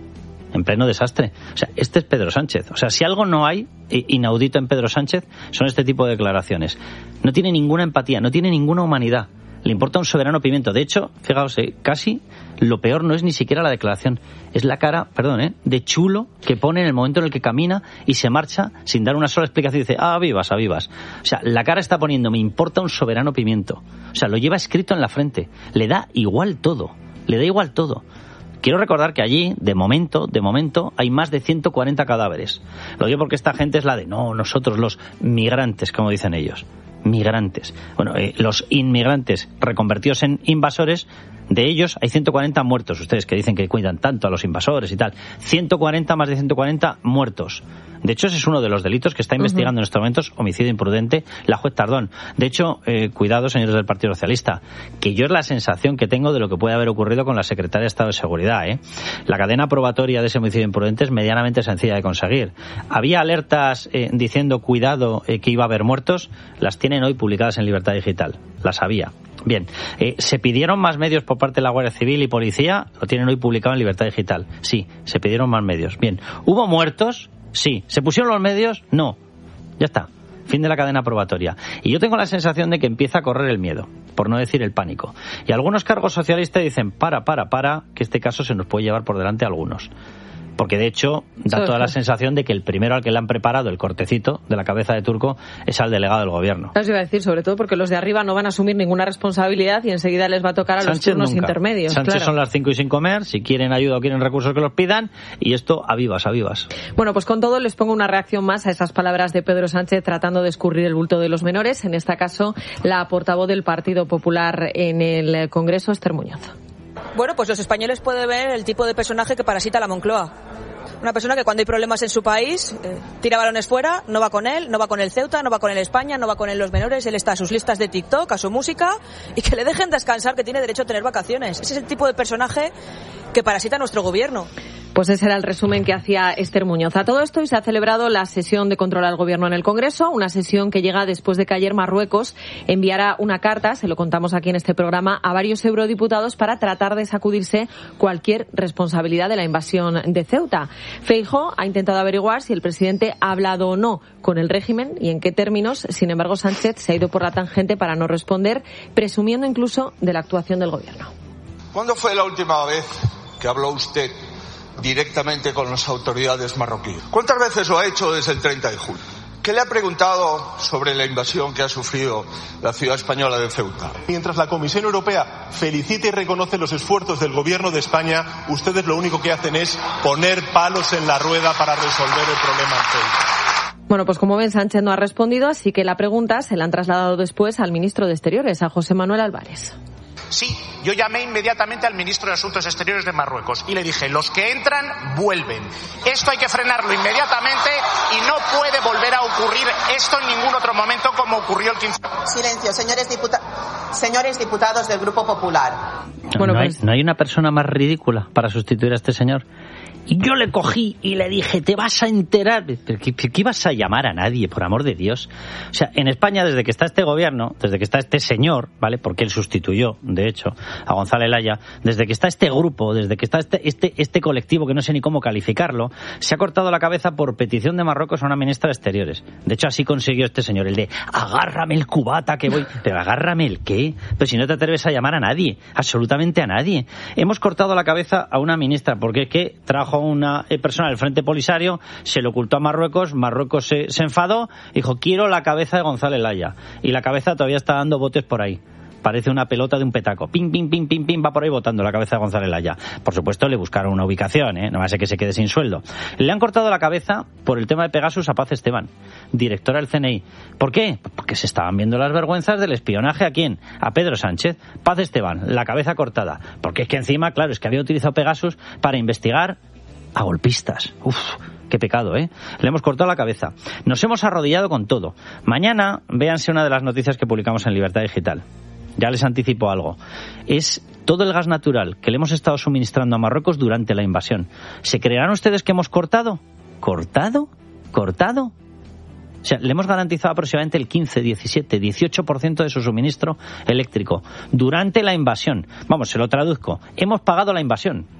en pleno desastre. O sea, este es Pedro Sánchez. O sea, si algo no hay inaudito en Pedro Sánchez, son este tipo de declaraciones. No tiene ninguna empatía, no tiene ninguna humanidad. Le importa un soberano pimiento. De hecho, fijaos, eh, casi lo peor no es ni siquiera la declaración, es la cara, perdón, eh, de chulo que pone en el momento en el que camina y se marcha sin dar una sola explicación y dice, ah, vivas, a vivas. O sea, la cara está poniendo, me importa un soberano pimiento. O sea, lo lleva escrito en la frente. Le da igual todo, le da igual todo. Quiero recordar que allí, de momento, de momento, hay más de ciento cuarenta cadáveres. Lo digo porque esta gente es la de, no, nosotros los migrantes, como dicen ellos. Migrantes. Bueno, eh, los inmigrantes reconvertidos en invasores, de ellos hay ciento cuarenta muertos. Ustedes que dicen que cuidan tanto a los invasores y tal. ciento cuarenta, más de ciento cuarenta muertos. De hecho, ese es uno de los delitos que está investigando uh-huh. en estos momentos, homicidio imprudente, la juez Tardón. De hecho, eh, cuidado, señores del Partido Socialista, que yo es la sensación que tengo de lo que puede haber ocurrido con la Secretaria de Estado de Seguridad. ¿eh? La cadena probatoria de ese homicidio imprudente es medianamente sencilla de conseguir. Había alertas eh, diciendo, cuidado, eh, que iba a haber muertos. Las tienen hoy publicadas en Libertad Digital. Las había. Bien, eh, ¿se pidieron más medios por parte de la Guardia Civil y Policía? Lo tienen hoy publicado en Libertad Digital. Sí, se pidieron más medios. Bien, ¿hubo muertos? Sí. ¿Se pusieron los medios? No. Ya está. Fin de la cadena probatoria. Y yo tengo la sensación de que empieza a correr el miedo, por no decir el pánico. Y algunos cargos socialistas dicen, para, para, para, que este caso se nos puede llevar por delante a algunos. Porque de hecho da toda la sensación de que el primero al que le han preparado el cortecito de la cabeza de Turco es al delegado del gobierno. Os iba a decir, sobre todo porque los de arriba no van a asumir ninguna responsabilidad y enseguida les va a tocar a Sánchez los turnos nunca. intermedios. Sánchez claro. Son las cinco y sin comer, si quieren ayuda o quieren recursos que los pidan, y esto a vivas, a vivas. Bueno, pues con todo les pongo una reacción más a esas palabras de Pedro Sánchez tratando de escurrir el bulto de los menores, en este caso la portavoz del Partido Popular en el Congreso, Esther Muñoz. Bueno, pues los españoles pueden ver el tipo de personaje que parasita la Moncloa. Una persona que cuando hay problemas en su país eh, tira balones fuera, no va con él, no va con el Ceuta, no va con el España, no va con él los menores, él está a sus listas de TikTok, a su música, y que le dejen descansar, que tiene derecho a tener vacaciones. Ese es el tipo de personaje que parasita nuestro gobierno. Pues ese era el resumen que hacía Esther Muñoz. A todo esto, y se ha celebrado la sesión de control al gobierno en el Congreso, una sesión que llega después de que ayer Marruecos enviara una carta, se lo contamos aquí en este programa, a varios eurodiputados para tratar de sacudirse cualquier responsabilidad de la invasión de Ceuta. Feijóo ha intentado averiguar si el presidente ha hablado o no con el régimen y en qué términos. Sin embargo, Sánchez se ha ido por la tangente para no responder, presumiendo incluso de la actuación del gobierno. ¿Cuándo fue la última vez que habló usted directamente con las autoridades marroquíes? ¿Cuántas veces lo ha hecho desde el treinta de julio? ¿Qué le ha preguntado sobre la invasión que ha sufrido la ciudad española de Ceuta? Mientras la Comisión Europea felicita y reconoce los esfuerzos del Gobierno de España, ustedes lo único que hacen es poner palos en la rueda para resolver el problema en Ceuta. Bueno, pues como ven, Sánchez no ha respondido, así que la pregunta se la han trasladado después al ministro de Exteriores, a José Manuel Álvarez. Sí, yo llamé inmediatamente al ministro de Asuntos Exteriores de Marruecos y le dije, los que entran, vuelven. Esto hay que frenarlo inmediatamente y no puede volver a ocurrir esto en ningún otro momento como ocurrió el quince. Silencio, señores, diputa- señores diputados del Grupo Popular. Bueno, no, pues... hay, no hay una persona más ridícula para sustituir a este señor. Y yo le cogí y le dije, te vas a enterar. ¿Pero qué, qué ibas a llamar a nadie, por amor de Dios? O sea, en España, desde que está este gobierno, desde que está este señor, ¿vale? Porque él sustituyó, de hecho, a González Laya, desde que está este grupo, desde que está este, este, este colectivo, que no sé ni cómo calificarlo, se ha cortado la cabeza por petición de Marruecos a una ministra de Exteriores. De hecho, así consiguió este señor, el de, agárrame el cubata que voy. Pero agárrame el qué. Pero si no te atreves a llamar a nadie, absolutamente a nadie. Hemos cortado la cabeza a una ministra, porque es que trajo una persona del Frente Polisario, se lo ocultó a Marruecos, Marruecos se, se enfadó, dijo, quiero la cabeza de González Laya. Y la cabeza todavía está dando botes por ahí. Parece una pelota de un petaco. Pim, pim, pim, pim, pim, va por ahí botando la cabeza de González Laya. Por supuesto, le buscaron una ubicación, ¿eh? No va a ser que se quede sin sueldo. Le han cortado la cabeza por el tema de Pegasus a Paz Esteban, directora del C N I. ¿Por qué? Porque se estaban viendo las vergüenzas del espionaje ¿a quién? A Pedro Sánchez. Paz Esteban, la cabeza cortada. Porque es que encima, claro, es que había utilizado Pegasus para investigar a golpistas. Uf, qué pecado, ¿eh? Le hemos cortado la cabeza. Nos hemos arrodillado con todo. Mañana, véanse una de las noticias que publicamos en Libertad Digital. Ya les anticipo algo. Es todo el gas natural que le hemos estado suministrando a Marruecos durante la invasión. ¿Se creerán ustedes que hemos cortado? ¿Cortado? ¿Cortado? O sea, le hemos garantizado aproximadamente el quince, diecisiete, dieciocho por ciento de su suministro eléctrico durante la invasión. Vamos, se lo traduzco. Hemos pagado la invasión.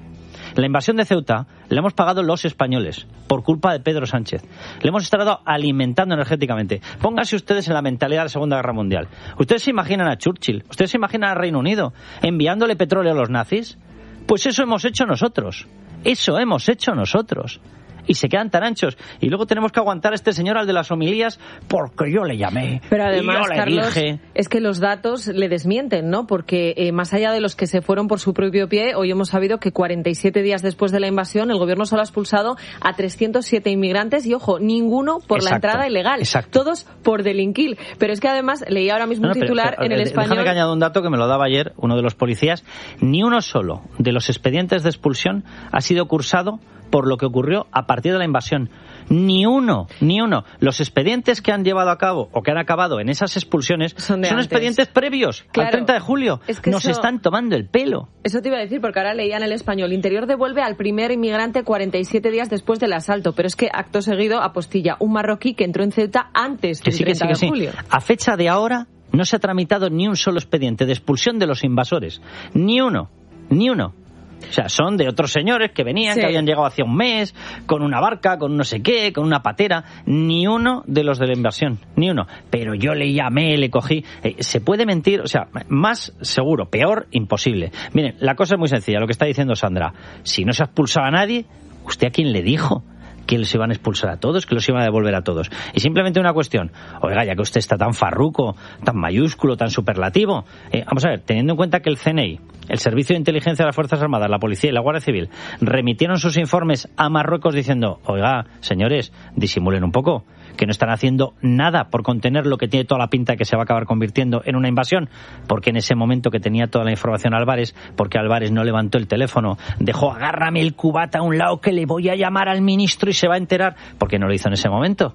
La invasión de Ceuta la hemos pagado los españoles por culpa de Pedro Sánchez. Le hemos estado alimentando energéticamente. Pónganse ustedes en la mentalidad de la Segunda Guerra Mundial. ¿Ustedes se imaginan a Churchill? ¿Ustedes se imaginan al Reino Unido enviándole petróleo a los nazis? Pues eso hemos hecho nosotros. Eso hemos hecho nosotros. Y se quedan tan anchos. Y luego tenemos que aguantar a este señor al de las homilías porque yo le llamé. Pero además, y yo le Carlos, dije... es que los datos le desmienten, ¿no? Porque eh, más allá de los que se fueron por su propio pie, hoy hemos sabido que cuarenta y siete días después de la invasión, el gobierno solo ha expulsado a trescientos siete inmigrantes y, ojo, ninguno por Exacto. la entrada ilegal. Exacto. Todos por delinquir. Pero es que además, leí ahora mismo No, no, un titular pero, pero, en el eh, Español... Déjame que añada un dato que me lo daba ayer uno de los policías. Ni uno solo de los expedientes de expulsión ha sido cursado por lo que ocurrió a partir de la invasión. Ni uno, ni uno. Los expedientes que han llevado a cabo o que han acabado en esas expulsiones son, son expedientes previos claro, al treinta de julio. Es que Nos eso, están tomando el pelo. Eso te iba a decir, porque ahora leía en el Español. Interior devuelve al primer inmigrante cuarenta y siete días después del asalto, pero es que acto seguido apostilla un marroquí que entró en Ceuta antes del sí, treinta que sí, de que julio. Sí. A fecha de ahora no se ha tramitado ni un solo expediente de expulsión de los invasores. Ni uno. Ni uno. O sea, son de otros señores que venían, sí. que habían llegado hacía un mes, con una barca, con no sé qué, con una patera. Ni uno de los de la invasión, ni uno. Pero yo le llamé, le cogí. Eh, ¿Se puede mentir? O sea, más seguro, peor, imposible. Miren, la cosa es muy sencilla, lo que está diciendo Sandra. Si no se ha expulsado a nadie, ¿usted a quién le dijo que los iban a expulsar a todos, que los iban a devolver a todos? Y simplemente una cuestión, oiga, ya que usted está tan farruco, tan mayúsculo, tan superlativo, eh, vamos a ver, teniendo en cuenta que el C N I, el Servicio de Inteligencia de las Fuerzas Armadas, la Policía y la Guardia Civil remitieron sus informes a Marruecos diciendo, oiga, señores, disimulen un poco, que no están haciendo nada por contener lo que tiene toda la pinta de que se va a acabar convirtiendo en una invasión, porque en ese momento que tenía toda la información Álvarez, porque Álvarez no levantó el teléfono, dejó, agárrame el cubata a un lado que le voy a llamar al ministro y se va a enterar, porque no lo hizo en ese momento.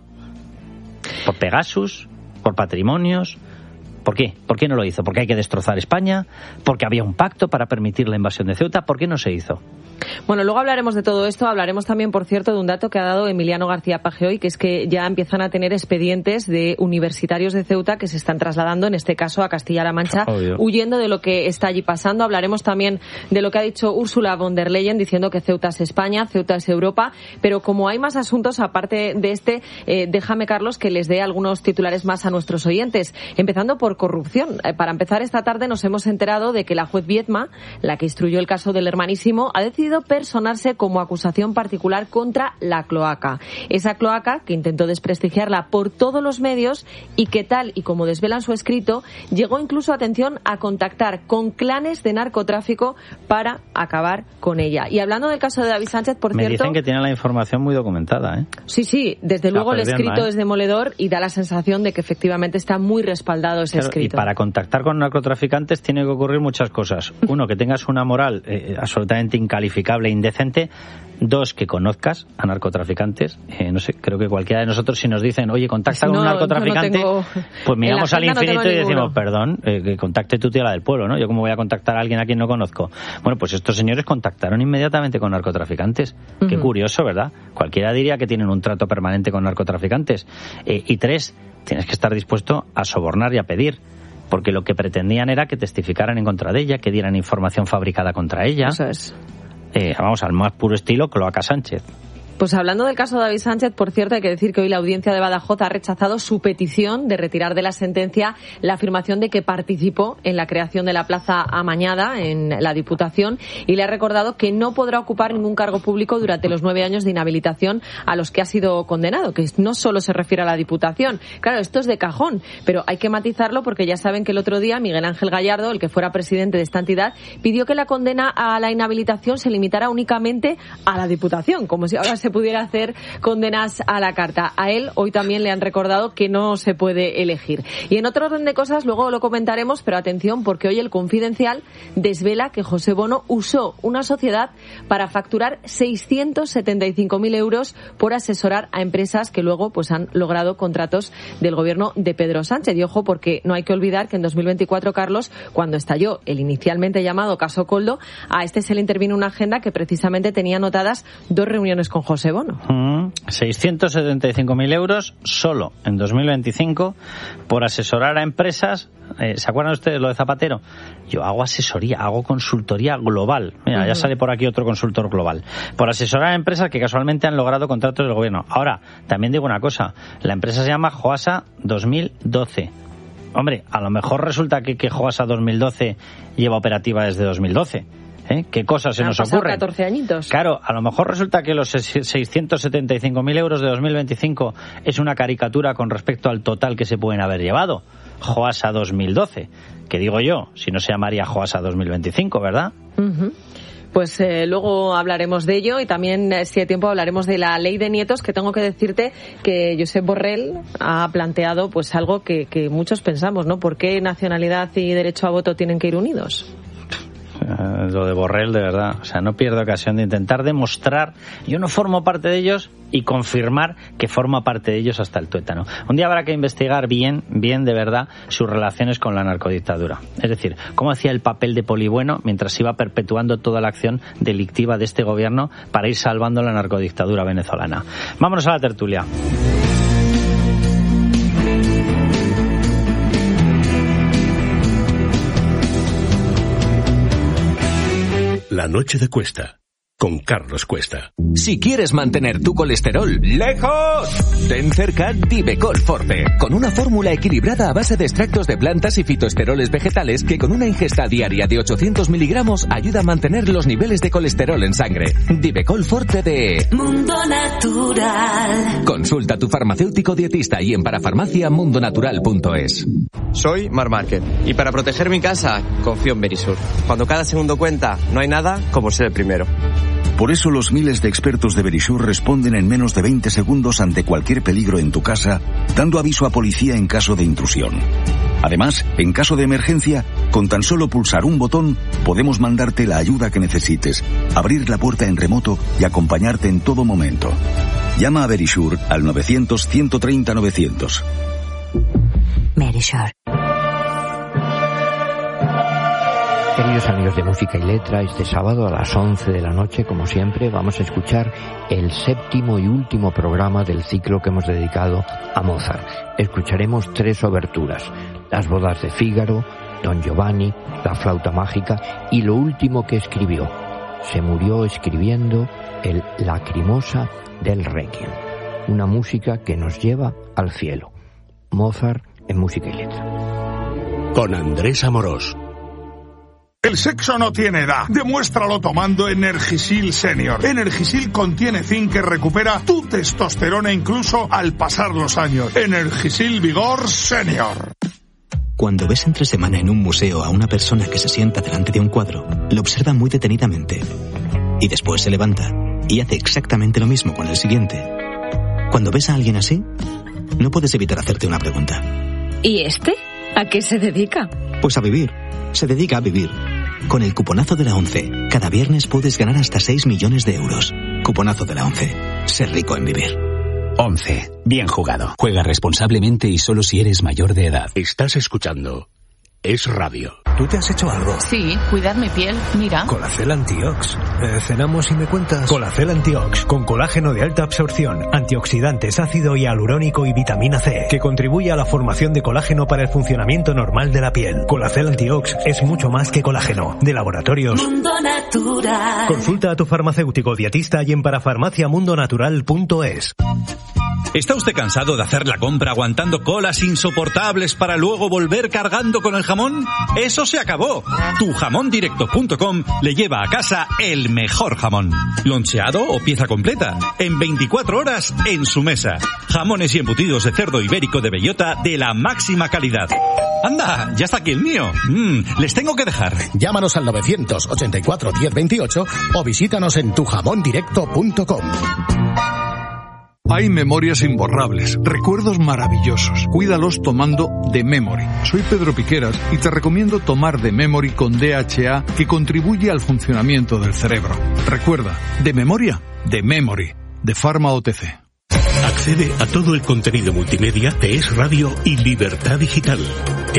Por Pegasus, por patrimonios. ¿Por qué? ¿Por qué no lo hizo? ¿Porque hay que destrozar España? ¿Porque había un pacto para permitir la invasión de Ceuta? ¿Por qué no se hizo? Bueno, luego hablaremos de todo esto. Hablaremos también, por cierto, de un dato que ha dado Emiliano García Paje hoy, que es que ya empiezan a tener expedientes de universitarios de Ceuta que se están trasladando, en este caso, a Castilla-La Mancha, Obvio. huyendo de lo que está allí pasando. Hablaremos también de lo que ha dicho Ursula von der Leyen, diciendo que Ceuta es España, Ceuta es Europa. Pero como hay más asuntos, aparte de este, eh, déjame, Carlos, que les dé algunos titulares más a nuestros oyentes. Empezando por corrupción. Eh, para empezar, esta tarde nos hemos enterado de que la juez Viedma, la que instruyó el caso del Hermanísimo, ha decidido personarse como acusación particular contra la cloaca. Esa cloaca que intentó desprestigiarla por todos los medios y que, tal y como desvelan su escrito, llegó incluso, atención, a contactar con clanes de narcotráfico para acabar con ella. Y hablando del caso de David Sánchez, por Me cierto... Me dicen que tiene la información muy documentada, ¿eh? Sí, sí, desde luego el escrito ¿eh? es demoledor y da la sensación de que efectivamente está muy respaldado ese Claro, escrito. Y para contactar con narcotraficantes tiene que ocurrir muchas cosas. Uno, que tengas una moral eh, absolutamente incalificable e indecente. Dos, que conozcas a narcotraficantes. Eh, no sé, creo que cualquiera de nosotros, si nos dicen, oye, contacta no, con un narcotraficante, no tengo... pues miramos al infinito no y decimos, ninguno. perdón, eh, que contacte tu tía, la del pueblo, ¿no? Yo cómo voy a contactar a alguien a quien no conozco. Bueno, pues estos señores contactaron inmediatamente con narcotraficantes. Uh-huh. Qué curioso, ¿verdad? Cualquiera diría que tienen un trato permanente con narcotraficantes. Eh, y tres, tienes que estar dispuesto a sobornar y a pedir. Porque lo que pretendían era que testificaran en contra de ella, que dieran información fabricada contra ella. Eso es. Eh, vamos, al más puro estilo Cloaca Sánchez. Pues hablando del caso de David Sánchez, por cierto, hay que decir que hoy la audiencia de Badajoz ha rechazado su petición de retirar de la sentencia la afirmación de que participó en la creación de la Plaza Amañada en la Diputación y le ha recordado que no podrá ocupar ningún cargo público durante los nueve años de inhabilitación a los que ha sido condenado, que no solo se refiere a la Diputación. Claro, esto es de cajón, pero hay que matizarlo porque ya saben que el otro día Miguel Ángel Gallardo, el que fuera presidente de esta entidad, pidió que la condena a la inhabilitación se limitara únicamente a la Diputación, como si ahora se pudiera hacer condenas a la carta. A él hoy también le han recordado que no se puede elegir. Y en otro orden de cosas, luego lo comentaremos, pero atención, porque hoy el Confidencial desvela que José Bono usó una sociedad para facturar seiscientos setenta y cinco mil euros por asesorar a empresas que luego pues han logrado contratos del gobierno de Pedro Sánchez. Y ojo, porque no hay que olvidar que en dos mil veinticuatro, Carlos, cuando estalló el inicialmente llamado caso Coldo, a este se le intervino una agenda que precisamente tenía anotadas dos reuniones con José José Bono. Mm, seiscientos setenta y cinco mil euros solo en dos mil veinticinco por asesorar a empresas. Eh, ¿Se acuerdan ustedes lo de Zapatero? Yo hago asesoría, hago consultoría global. Mira, uh-huh. ya sale por aquí otro consultor global. Por asesorar a empresas que casualmente han logrado contratos del gobierno. Ahora, también digo una cosa. La empresa se llama Joasa dos mil doce. Hombre, a lo mejor resulta que, que Joasa dos mil doce lleva operativa desde dos mil doce. ¿Eh? ¿Qué cosas se Han nos pasado ocurren? catorce añitos. Claro, a lo mejor resulta que los seiscientos setenta y cinco mil euros de dos mil veinticinco es una caricatura con respecto al total que se pueden haber llevado. Joasa dos mil doce, que digo yo, si no se llamaría Joasa dos mil veinticinco, ¿verdad? Uh-huh. Pues eh, luego hablaremos de ello y también, eh, si hay tiempo, hablaremos de la ley de nietos, que tengo que decirte que Josep Borrell ha planteado pues algo que, que muchos pensamos, ¿no? ¿Por qué nacionalidad y derecho a voto tienen que ir unidos? Uh, lo de Borrell, de verdad, o sea, no pierdo ocasión de intentar demostrar, yo no formo parte de ellos, y confirmar que forma parte de ellos hasta el tuétano. Un día habrá que investigar bien, bien de verdad, sus relaciones con la narcodictadura. Es decir, cómo hacía el papel de polibueno mientras iba perpetuando toda la acción delictiva de este gobierno para ir salvando la narcodictadura venezolana. Vámonos a la tertulia. La noche de Cuesta, con Carlos Cuesta. Si quieres mantener tu colesterol lejos, ten cerca Divecol Forte, con una fórmula equilibrada a base de extractos de plantas y fitoesteroles vegetales que con una ingesta diaria de ochocientos miligramos ayuda a mantener los niveles de colesterol en sangre. Divecol Forte de Mundo Natural. Consulta a tu farmacéutico dietista y en parafarmacia mundonatural punto es. Soy Mar Márquez y para proteger mi casa confío en Verisur. Cuando cada segundo cuenta, no hay nada como ser el primero. Por eso los miles de expertos de Verisur responden en menos de veinte segundos ante cualquier peligro en tu casa, dando aviso a policía en caso de intrusión. Además, en caso de emergencia, con tan solo pulsar un botón, podemos mandarte la ayuda que necesites, abrir la puerta en remoto y acompañarte en todo momento. Llama a Verisur al novecientos, ciento treinta, novecientos. Verisur. Queridos amigos de Música y Letra, este sábado a las once de la noche, como siempre, vamos a escuchar el séptimo y último programa del ciclo que hemos dedicado a Mozart. Escucharemos tres oberturas: Las bodas de Fígaro, Don Giovanni, La flauta mágica y lo último que escribió. Se murió escribiendo el Lacrimosa del Requiem, una música que nos lleva al cielo. Mozart en Música y Letra. Con Andrés Amorós. El sexo no tiene edad. Demuéstralo tomando Energisil Senior. Energisil contiene zinc que recupera tu testosterona incluso al pasar los años. Energisil Vigor Senior. Cuando ves entre semana en un museo a una persona que se sienta delante de un cuadro, lo observa muy detenidamente. Y después se levanta y hace exactamente lo mismo con el siguiente. Cuando ves a alguien así, no puedes evitar hacerte una pregunta. ¿Y este? ¿A qué se dedica? Pues a vivir. Se dedica a vivir. Con el cuponazo de la ONCE, cada viernes puedes ganar hasta seis millones de euros. Cuponazo de la ONCE. Ser rico en vivir. ONCE. Bien jugado. Juega responsablemente y solo si eres mayor de edad. Estás escuchando Es Radio. ¿Tú te has hecho algo? Sí, cuidar mi piel, mira. Colacel Antiox. Eh, ¿Cenamos y me cuentas? Colacel Antiox, con colágeno de alta absorción, antioxidantes, ácido hialurónico y vitamina C, que contribuye a la formación de colágeno para el funcionamiento normal de la piel. Colacel Antiox es mucho más que colágeno. De Laboratorios Mundo Natural. Consulta a tu farmacéutico dietista y en parafarmacia mundonatural punto es. ¿Está usted cansado de hacer la compra aguantando colas insoportables para luego volver cargando con el jamón? ¡Eso se acabó! tu jamón directo punto com le lleva a casa el mejor jamón. Loncheado o pieza completa. En veinticuatro horas en su mesa. Jamones y embutidos de cerdo ibérico de bellota de la máxima calidad. ¡Anda! ¡Ya está aquí el mío! Mm, les tengo que dejar. Llámanos al novecientos ochenta y cuatro diez veintiocho o visítanos en tu jamón directo punto com. Hay memorias imborrables, recuerdos maravillosos. Cuídalos tomando The Memory. Soy Pedro Piqueras y te recomiendo tomar The Memory con D H A, que contribuye al funcionamiento del cerebro. Recuerda, de memoria, The Memory, de Pharma O T C. Accede a todo el contenido multimedia de Es Radio y Libertad Digital.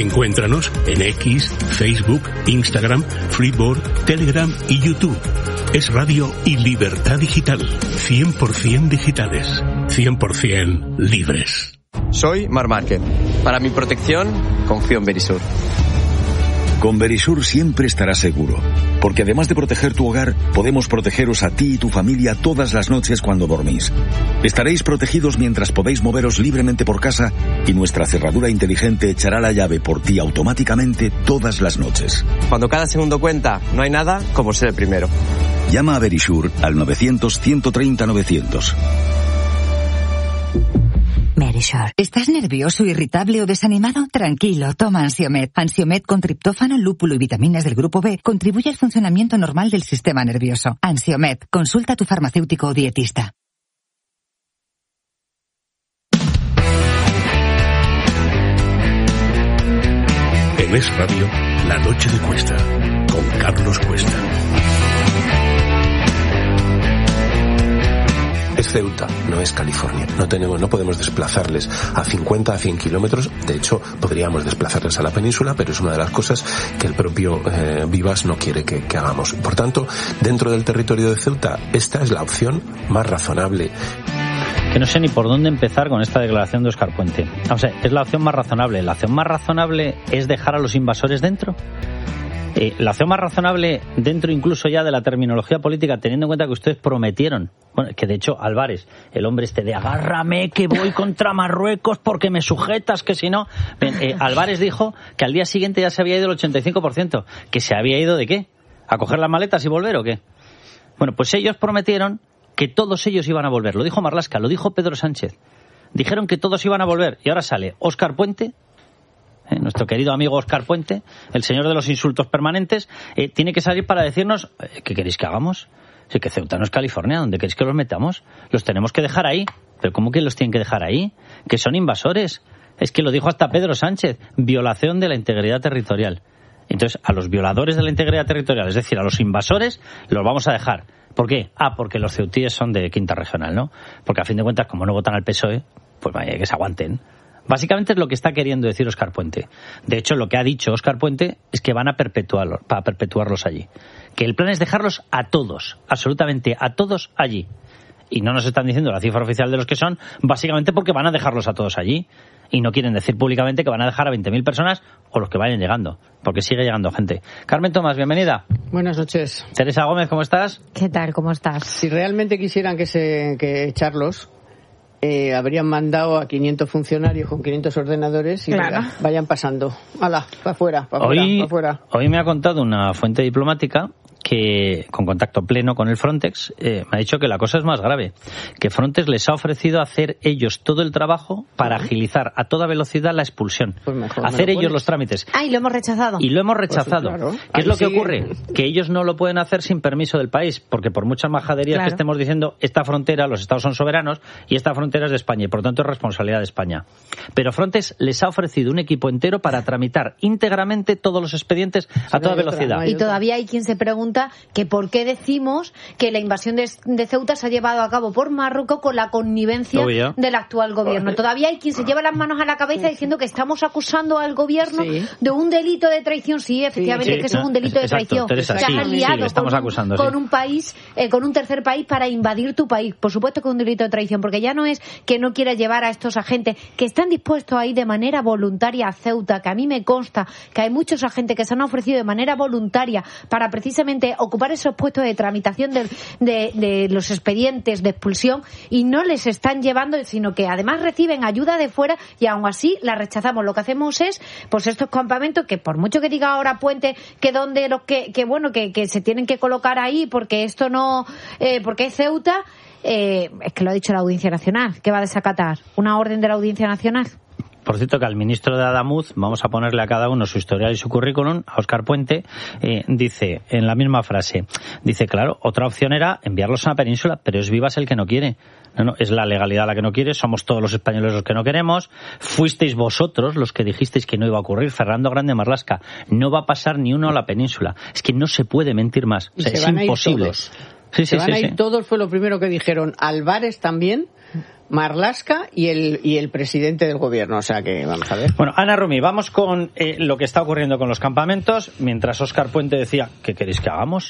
Encuéntranos en X, Facebook, Instagram, Freeboard, Telegram y YouTube. Es radio y libertad digital. cien por ciento digitales. cien por ciento libres. Soy Mar Márquez. Para mi protección, confío en Verisur. Con Verisur siempre estarás seguro, porque además de proteger tu hogar, podemos protegeros a ti y tu familia todas las noches cuando dormís. Estaréis protegidos mientras podéis moveros libremente por casa y nuestra cerradura inteligente echará la llave por ti automáticamente todas las noches. Cuando cada segundo cuenta, no hay nada como ser el primero. Llama a Verisur al novecientos, ciento treinta, novecientos. Verisur. ¿Estás nervioso, irritable o desanimado? Tranquilo, toma Ansiomed. Ansiomed con triptófano, lúpulo y vitaminas del grupo B contribuye al funcionamiento normal del sistema nervioso. Ansiomed. Consulta a tu farmacéutico o dietista. En Es Radio, La Noche de Cuesta, con Carlos Cuesta. Es Ceuta, no es California. No tenemos, no podemos desplazarles a cincuenta, a cien kilómetros. De hecho, podríamos desplazarles a la península, pero es una de las cosas que el propio eh, Vivas no quiere que, que hagamos. Por tanto, dentro del territorio de Ceuta, esta es la opción más razonable. Que no sé ni por dónde empezar con esta declaración de Óscar Puente. O sea, es la opción más razonable. ¿La opción más razonable es dejar a los invasores dentro? Eh, la opción más razonable dentro incluso ya de la terminología política, teniendo en cuenta que ustedes prometieron, bueno, que de hecho Álvarez, el hombre este de agárrame que voy contra Marruecos porque me sujetas, que si no... Bien, eh, Álvarez dijo que al día siguiente ya se había ido el ochenta y cinco por ciento. ¿Que se había ido de qué? ¿A coger las maletas y volver o qué? Bueno, pues ellos prometieron que todos ellos iban a volver. Lo dijo Marlaska, lo dijo Pedro Sánchez. Dijeron que todos iban a volver y ahora sale Óscar Puente... Eh, nuestro querido amigo Óscar Puente, el señor de los insultos permanentes, eh, tiene que salir para decirnos eh, ¿qué queréis que hagamos? Si que Ceuta no es California, ¿dónde queréis que los metamos? Los tenemos que dejar ahí. ¿Pero cómo que los tienen que dejar ahí? Que son invasores. Es que lo dijo hasta Pedro Sánchez, violación de la integridad territorial. Entonces, a los violadores de la integridad territorial, es decir, a los invasores, los vamos a dejar. ¿Por qué? Ah, porque los ceutíes son de quinta regional, ¿no? Porque a fin de cuentas, como no votan al P S O E, pues vaya, que se aguanten. Básicamente es lo que está queriendo decir Óscar Puente. De hecho, lo que ha dicho Óscar Puente es que van a perpetuarlos, para perpetuarlos allí. Que el plan es dejarlos a todos, absolutamente a todos allí. Y no nos están diciendo la cifra oficial de los que son, básicamente porque van a dejarlos a todos allí. Y no quieren decir públicamente que van a dejar a veinte mil personas o los que vayan llegando, porque sigue llegando gente. Carmen Tomás, bienvenida. Buenas noches. Teresa Gómez, ¿cómo estás? ¿Qué tal? ¿Cómo estás? Si realmente quisieran que se que echarlos... Eh, habrían mandado a quinientos funcionarios con quinientos ordenadores y claro. Venga, vayan pasando. ¡Hala! Para afuera, para afuera, hoy, para afuera. Hoy me ha contado una fuente diplomática que, con contacto pleno con el Frontex, eh, me ha dicho que la cosa es más grave. Que Frontex les ha ofrecido hacer ellos todo el trabajo para uh-huh. agilizar a toda velocidad la expulsión. Pues mejor hacer ellos los trámites. Ah, y lo hemos rechazado. Y lo hemos rechazado. Pues, claro. ¿Qué es lo que sí. ocurre? Que ellos no lo pueden hacer sin permiso del país, porque por muchas majaderías claro. que estemos diciendo, esta frontera, los estados son soberanos y esta frontera es de España y por tanto es responsabilidad de España. Pero Frontex les ha ofrecido un equipo entero para tramitar íntegramente todos los expedientes a toda velocidad. Y todavía hay quien se pregunta que por qué decimos que la invasión de, de Ceuta se ha llevado a cabo por Marruecos con la connivencia Obvio. del actual gobierno. Todavía hay quien se lleva las manos a la cabeza diciendo que estamos acusando al gobierno sí. de un delito de traición. Sí, efectivamente, sí, sí. que eso es un delito de traición. Teresa, que sí, has aliado sí, estamos con, acusando, con sí. un país, eh, con un tercer país para invadir tu país. Por supuesto que es un delito de traición, porque ya no es que no quiera llevar a estos agentes que están dispuestos a ir de manera voluntaria a Ceuta, que a mí me consta que hay muchos agentes que se han ofrecido de manera voluntaria para precisamente ocupar esos puestos de tramitación de, de, de los expedientes de expulsión y no les están llevando, sino que además reciben ayuda de fuera y aún así la rechazamos. Lo que hacemos es, pues estos campamentos que por mucho que diga ahora Puente que donde los que, que bueno, que, que se tienen que colocar ahí porque esto no, eh, porque es Ceuta, eh, es que lo ha dicho la Audiencia Nacional, que va a desacatar una orden de la Audiencia Nacional. Por cierto, que al ministro de Adamuz, vamos a ponerle a cada uno su historial y su currículum, a Óscar Puente, eh, dice, en la misma frase, dice, claro, otra opción era enviarlos a la península, pero es Vivas el que no quiere. No, no, es la legalidad la que no quiere, somos todos los españoles los que no queremos, fuisteis vosotros los que dijisteis que no iba a ocurrir. Fernando Grande Marlaska, no va a pasar ni uno a la península. Es que no se puede mentir más, o sea, es imposible. Sí, se sí, van sí, a ir sí. todos, fue lo primero que dijeron. Álvarez también, Marlaska y el y el presidente del gobierno, o sea que vamos a ver. Bueno, Ana Rumi, vamos con eh, lo que está ocurriendo con los campamentos. Mientras Óscar Puente decía, ¿qué queréis que hagamos?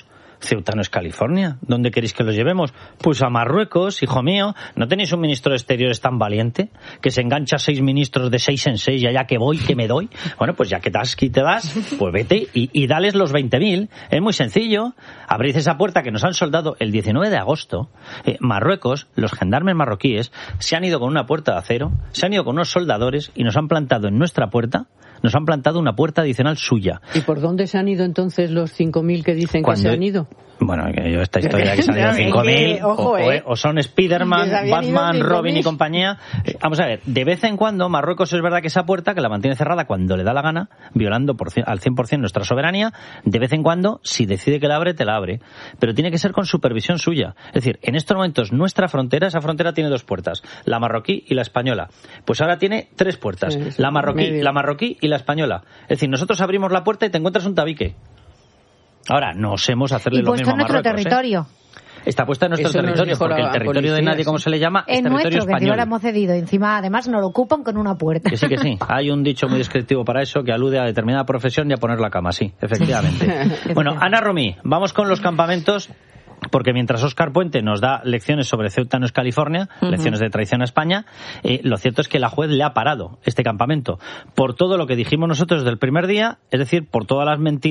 Ceuta no es California. ¿Dónde queréis que los llevemos? Pues a Marruecos, hijo mío. ¿No tenéis un ministro de Exteriores tan valiente que se engancha a seis ministros de seis en seis y allá que voy, que me doy? Bueno, pues ya que te vas, que te vas, pues vete y, y dales los veinte mil. Es muy sencillo. Abrís esa puerta que nos han soldado el diecinueve de agosto. Eh, Marruecos, los gendarmes marroquíes, se han ido con una puerta de acero, se han ido con unos soldadores y nos han plantado en nuestra puerta, nos han plantado una puerta adicional suya. ¿Y por dónde se han ido entonces los cinco mil que dicen Cuando... que se han ido? Bueno, yo esta historia que se han ido cinco mil, o, eh. o son Spiderman, Batman, Robin y compañía. Eh, vamos a ver, de vez en cuando Marruecos es verdad que esa puerta, que la mantiene cerrada cuando le da la gana, violando por, al cien por ciento nuestra soberanía, de vez en cuando, si decide que la abre, te la abre. Pero tiene que ser con supervisión suya. Es decir, en estos momentos nuestra frontera, esa frontera tiene dos puertas, la marroquí y la española. Pues ahora tiene tres puertas, sí, sí, la marroquí, medio. la marroquí y la española. Es decir, nosotros abrimos la puerta y te encuentras un tabique. Ahora, no osemos hacerle lo mismo a Marruecos. Y puesto en nuestro territorio. ¿eh? Está puesta en nuestro Eso territorio, porque el territorio policía, de nadie, sí. como se le llama, es, es territorio nuestro, español. que no lo hemos cedido. Encima, además, nos lo ocupan con una puerta. Que sí, que sí. Hay un dicho muy descriptivo para eso, que alude a determinada profesión y a poner la cama, sí, efectivamente. Bueno, Ana Romí, vamos con los campamentos. Porque mientras Óscar Puente nos da lecciones sobre Ceuta no es California, uh-huh. lecciones de traición a España, eh, lo cierto es que la juez le ha parado este campamento por todo lo que dijimos nosotros desde el primer día, es decir, por todas las mentiras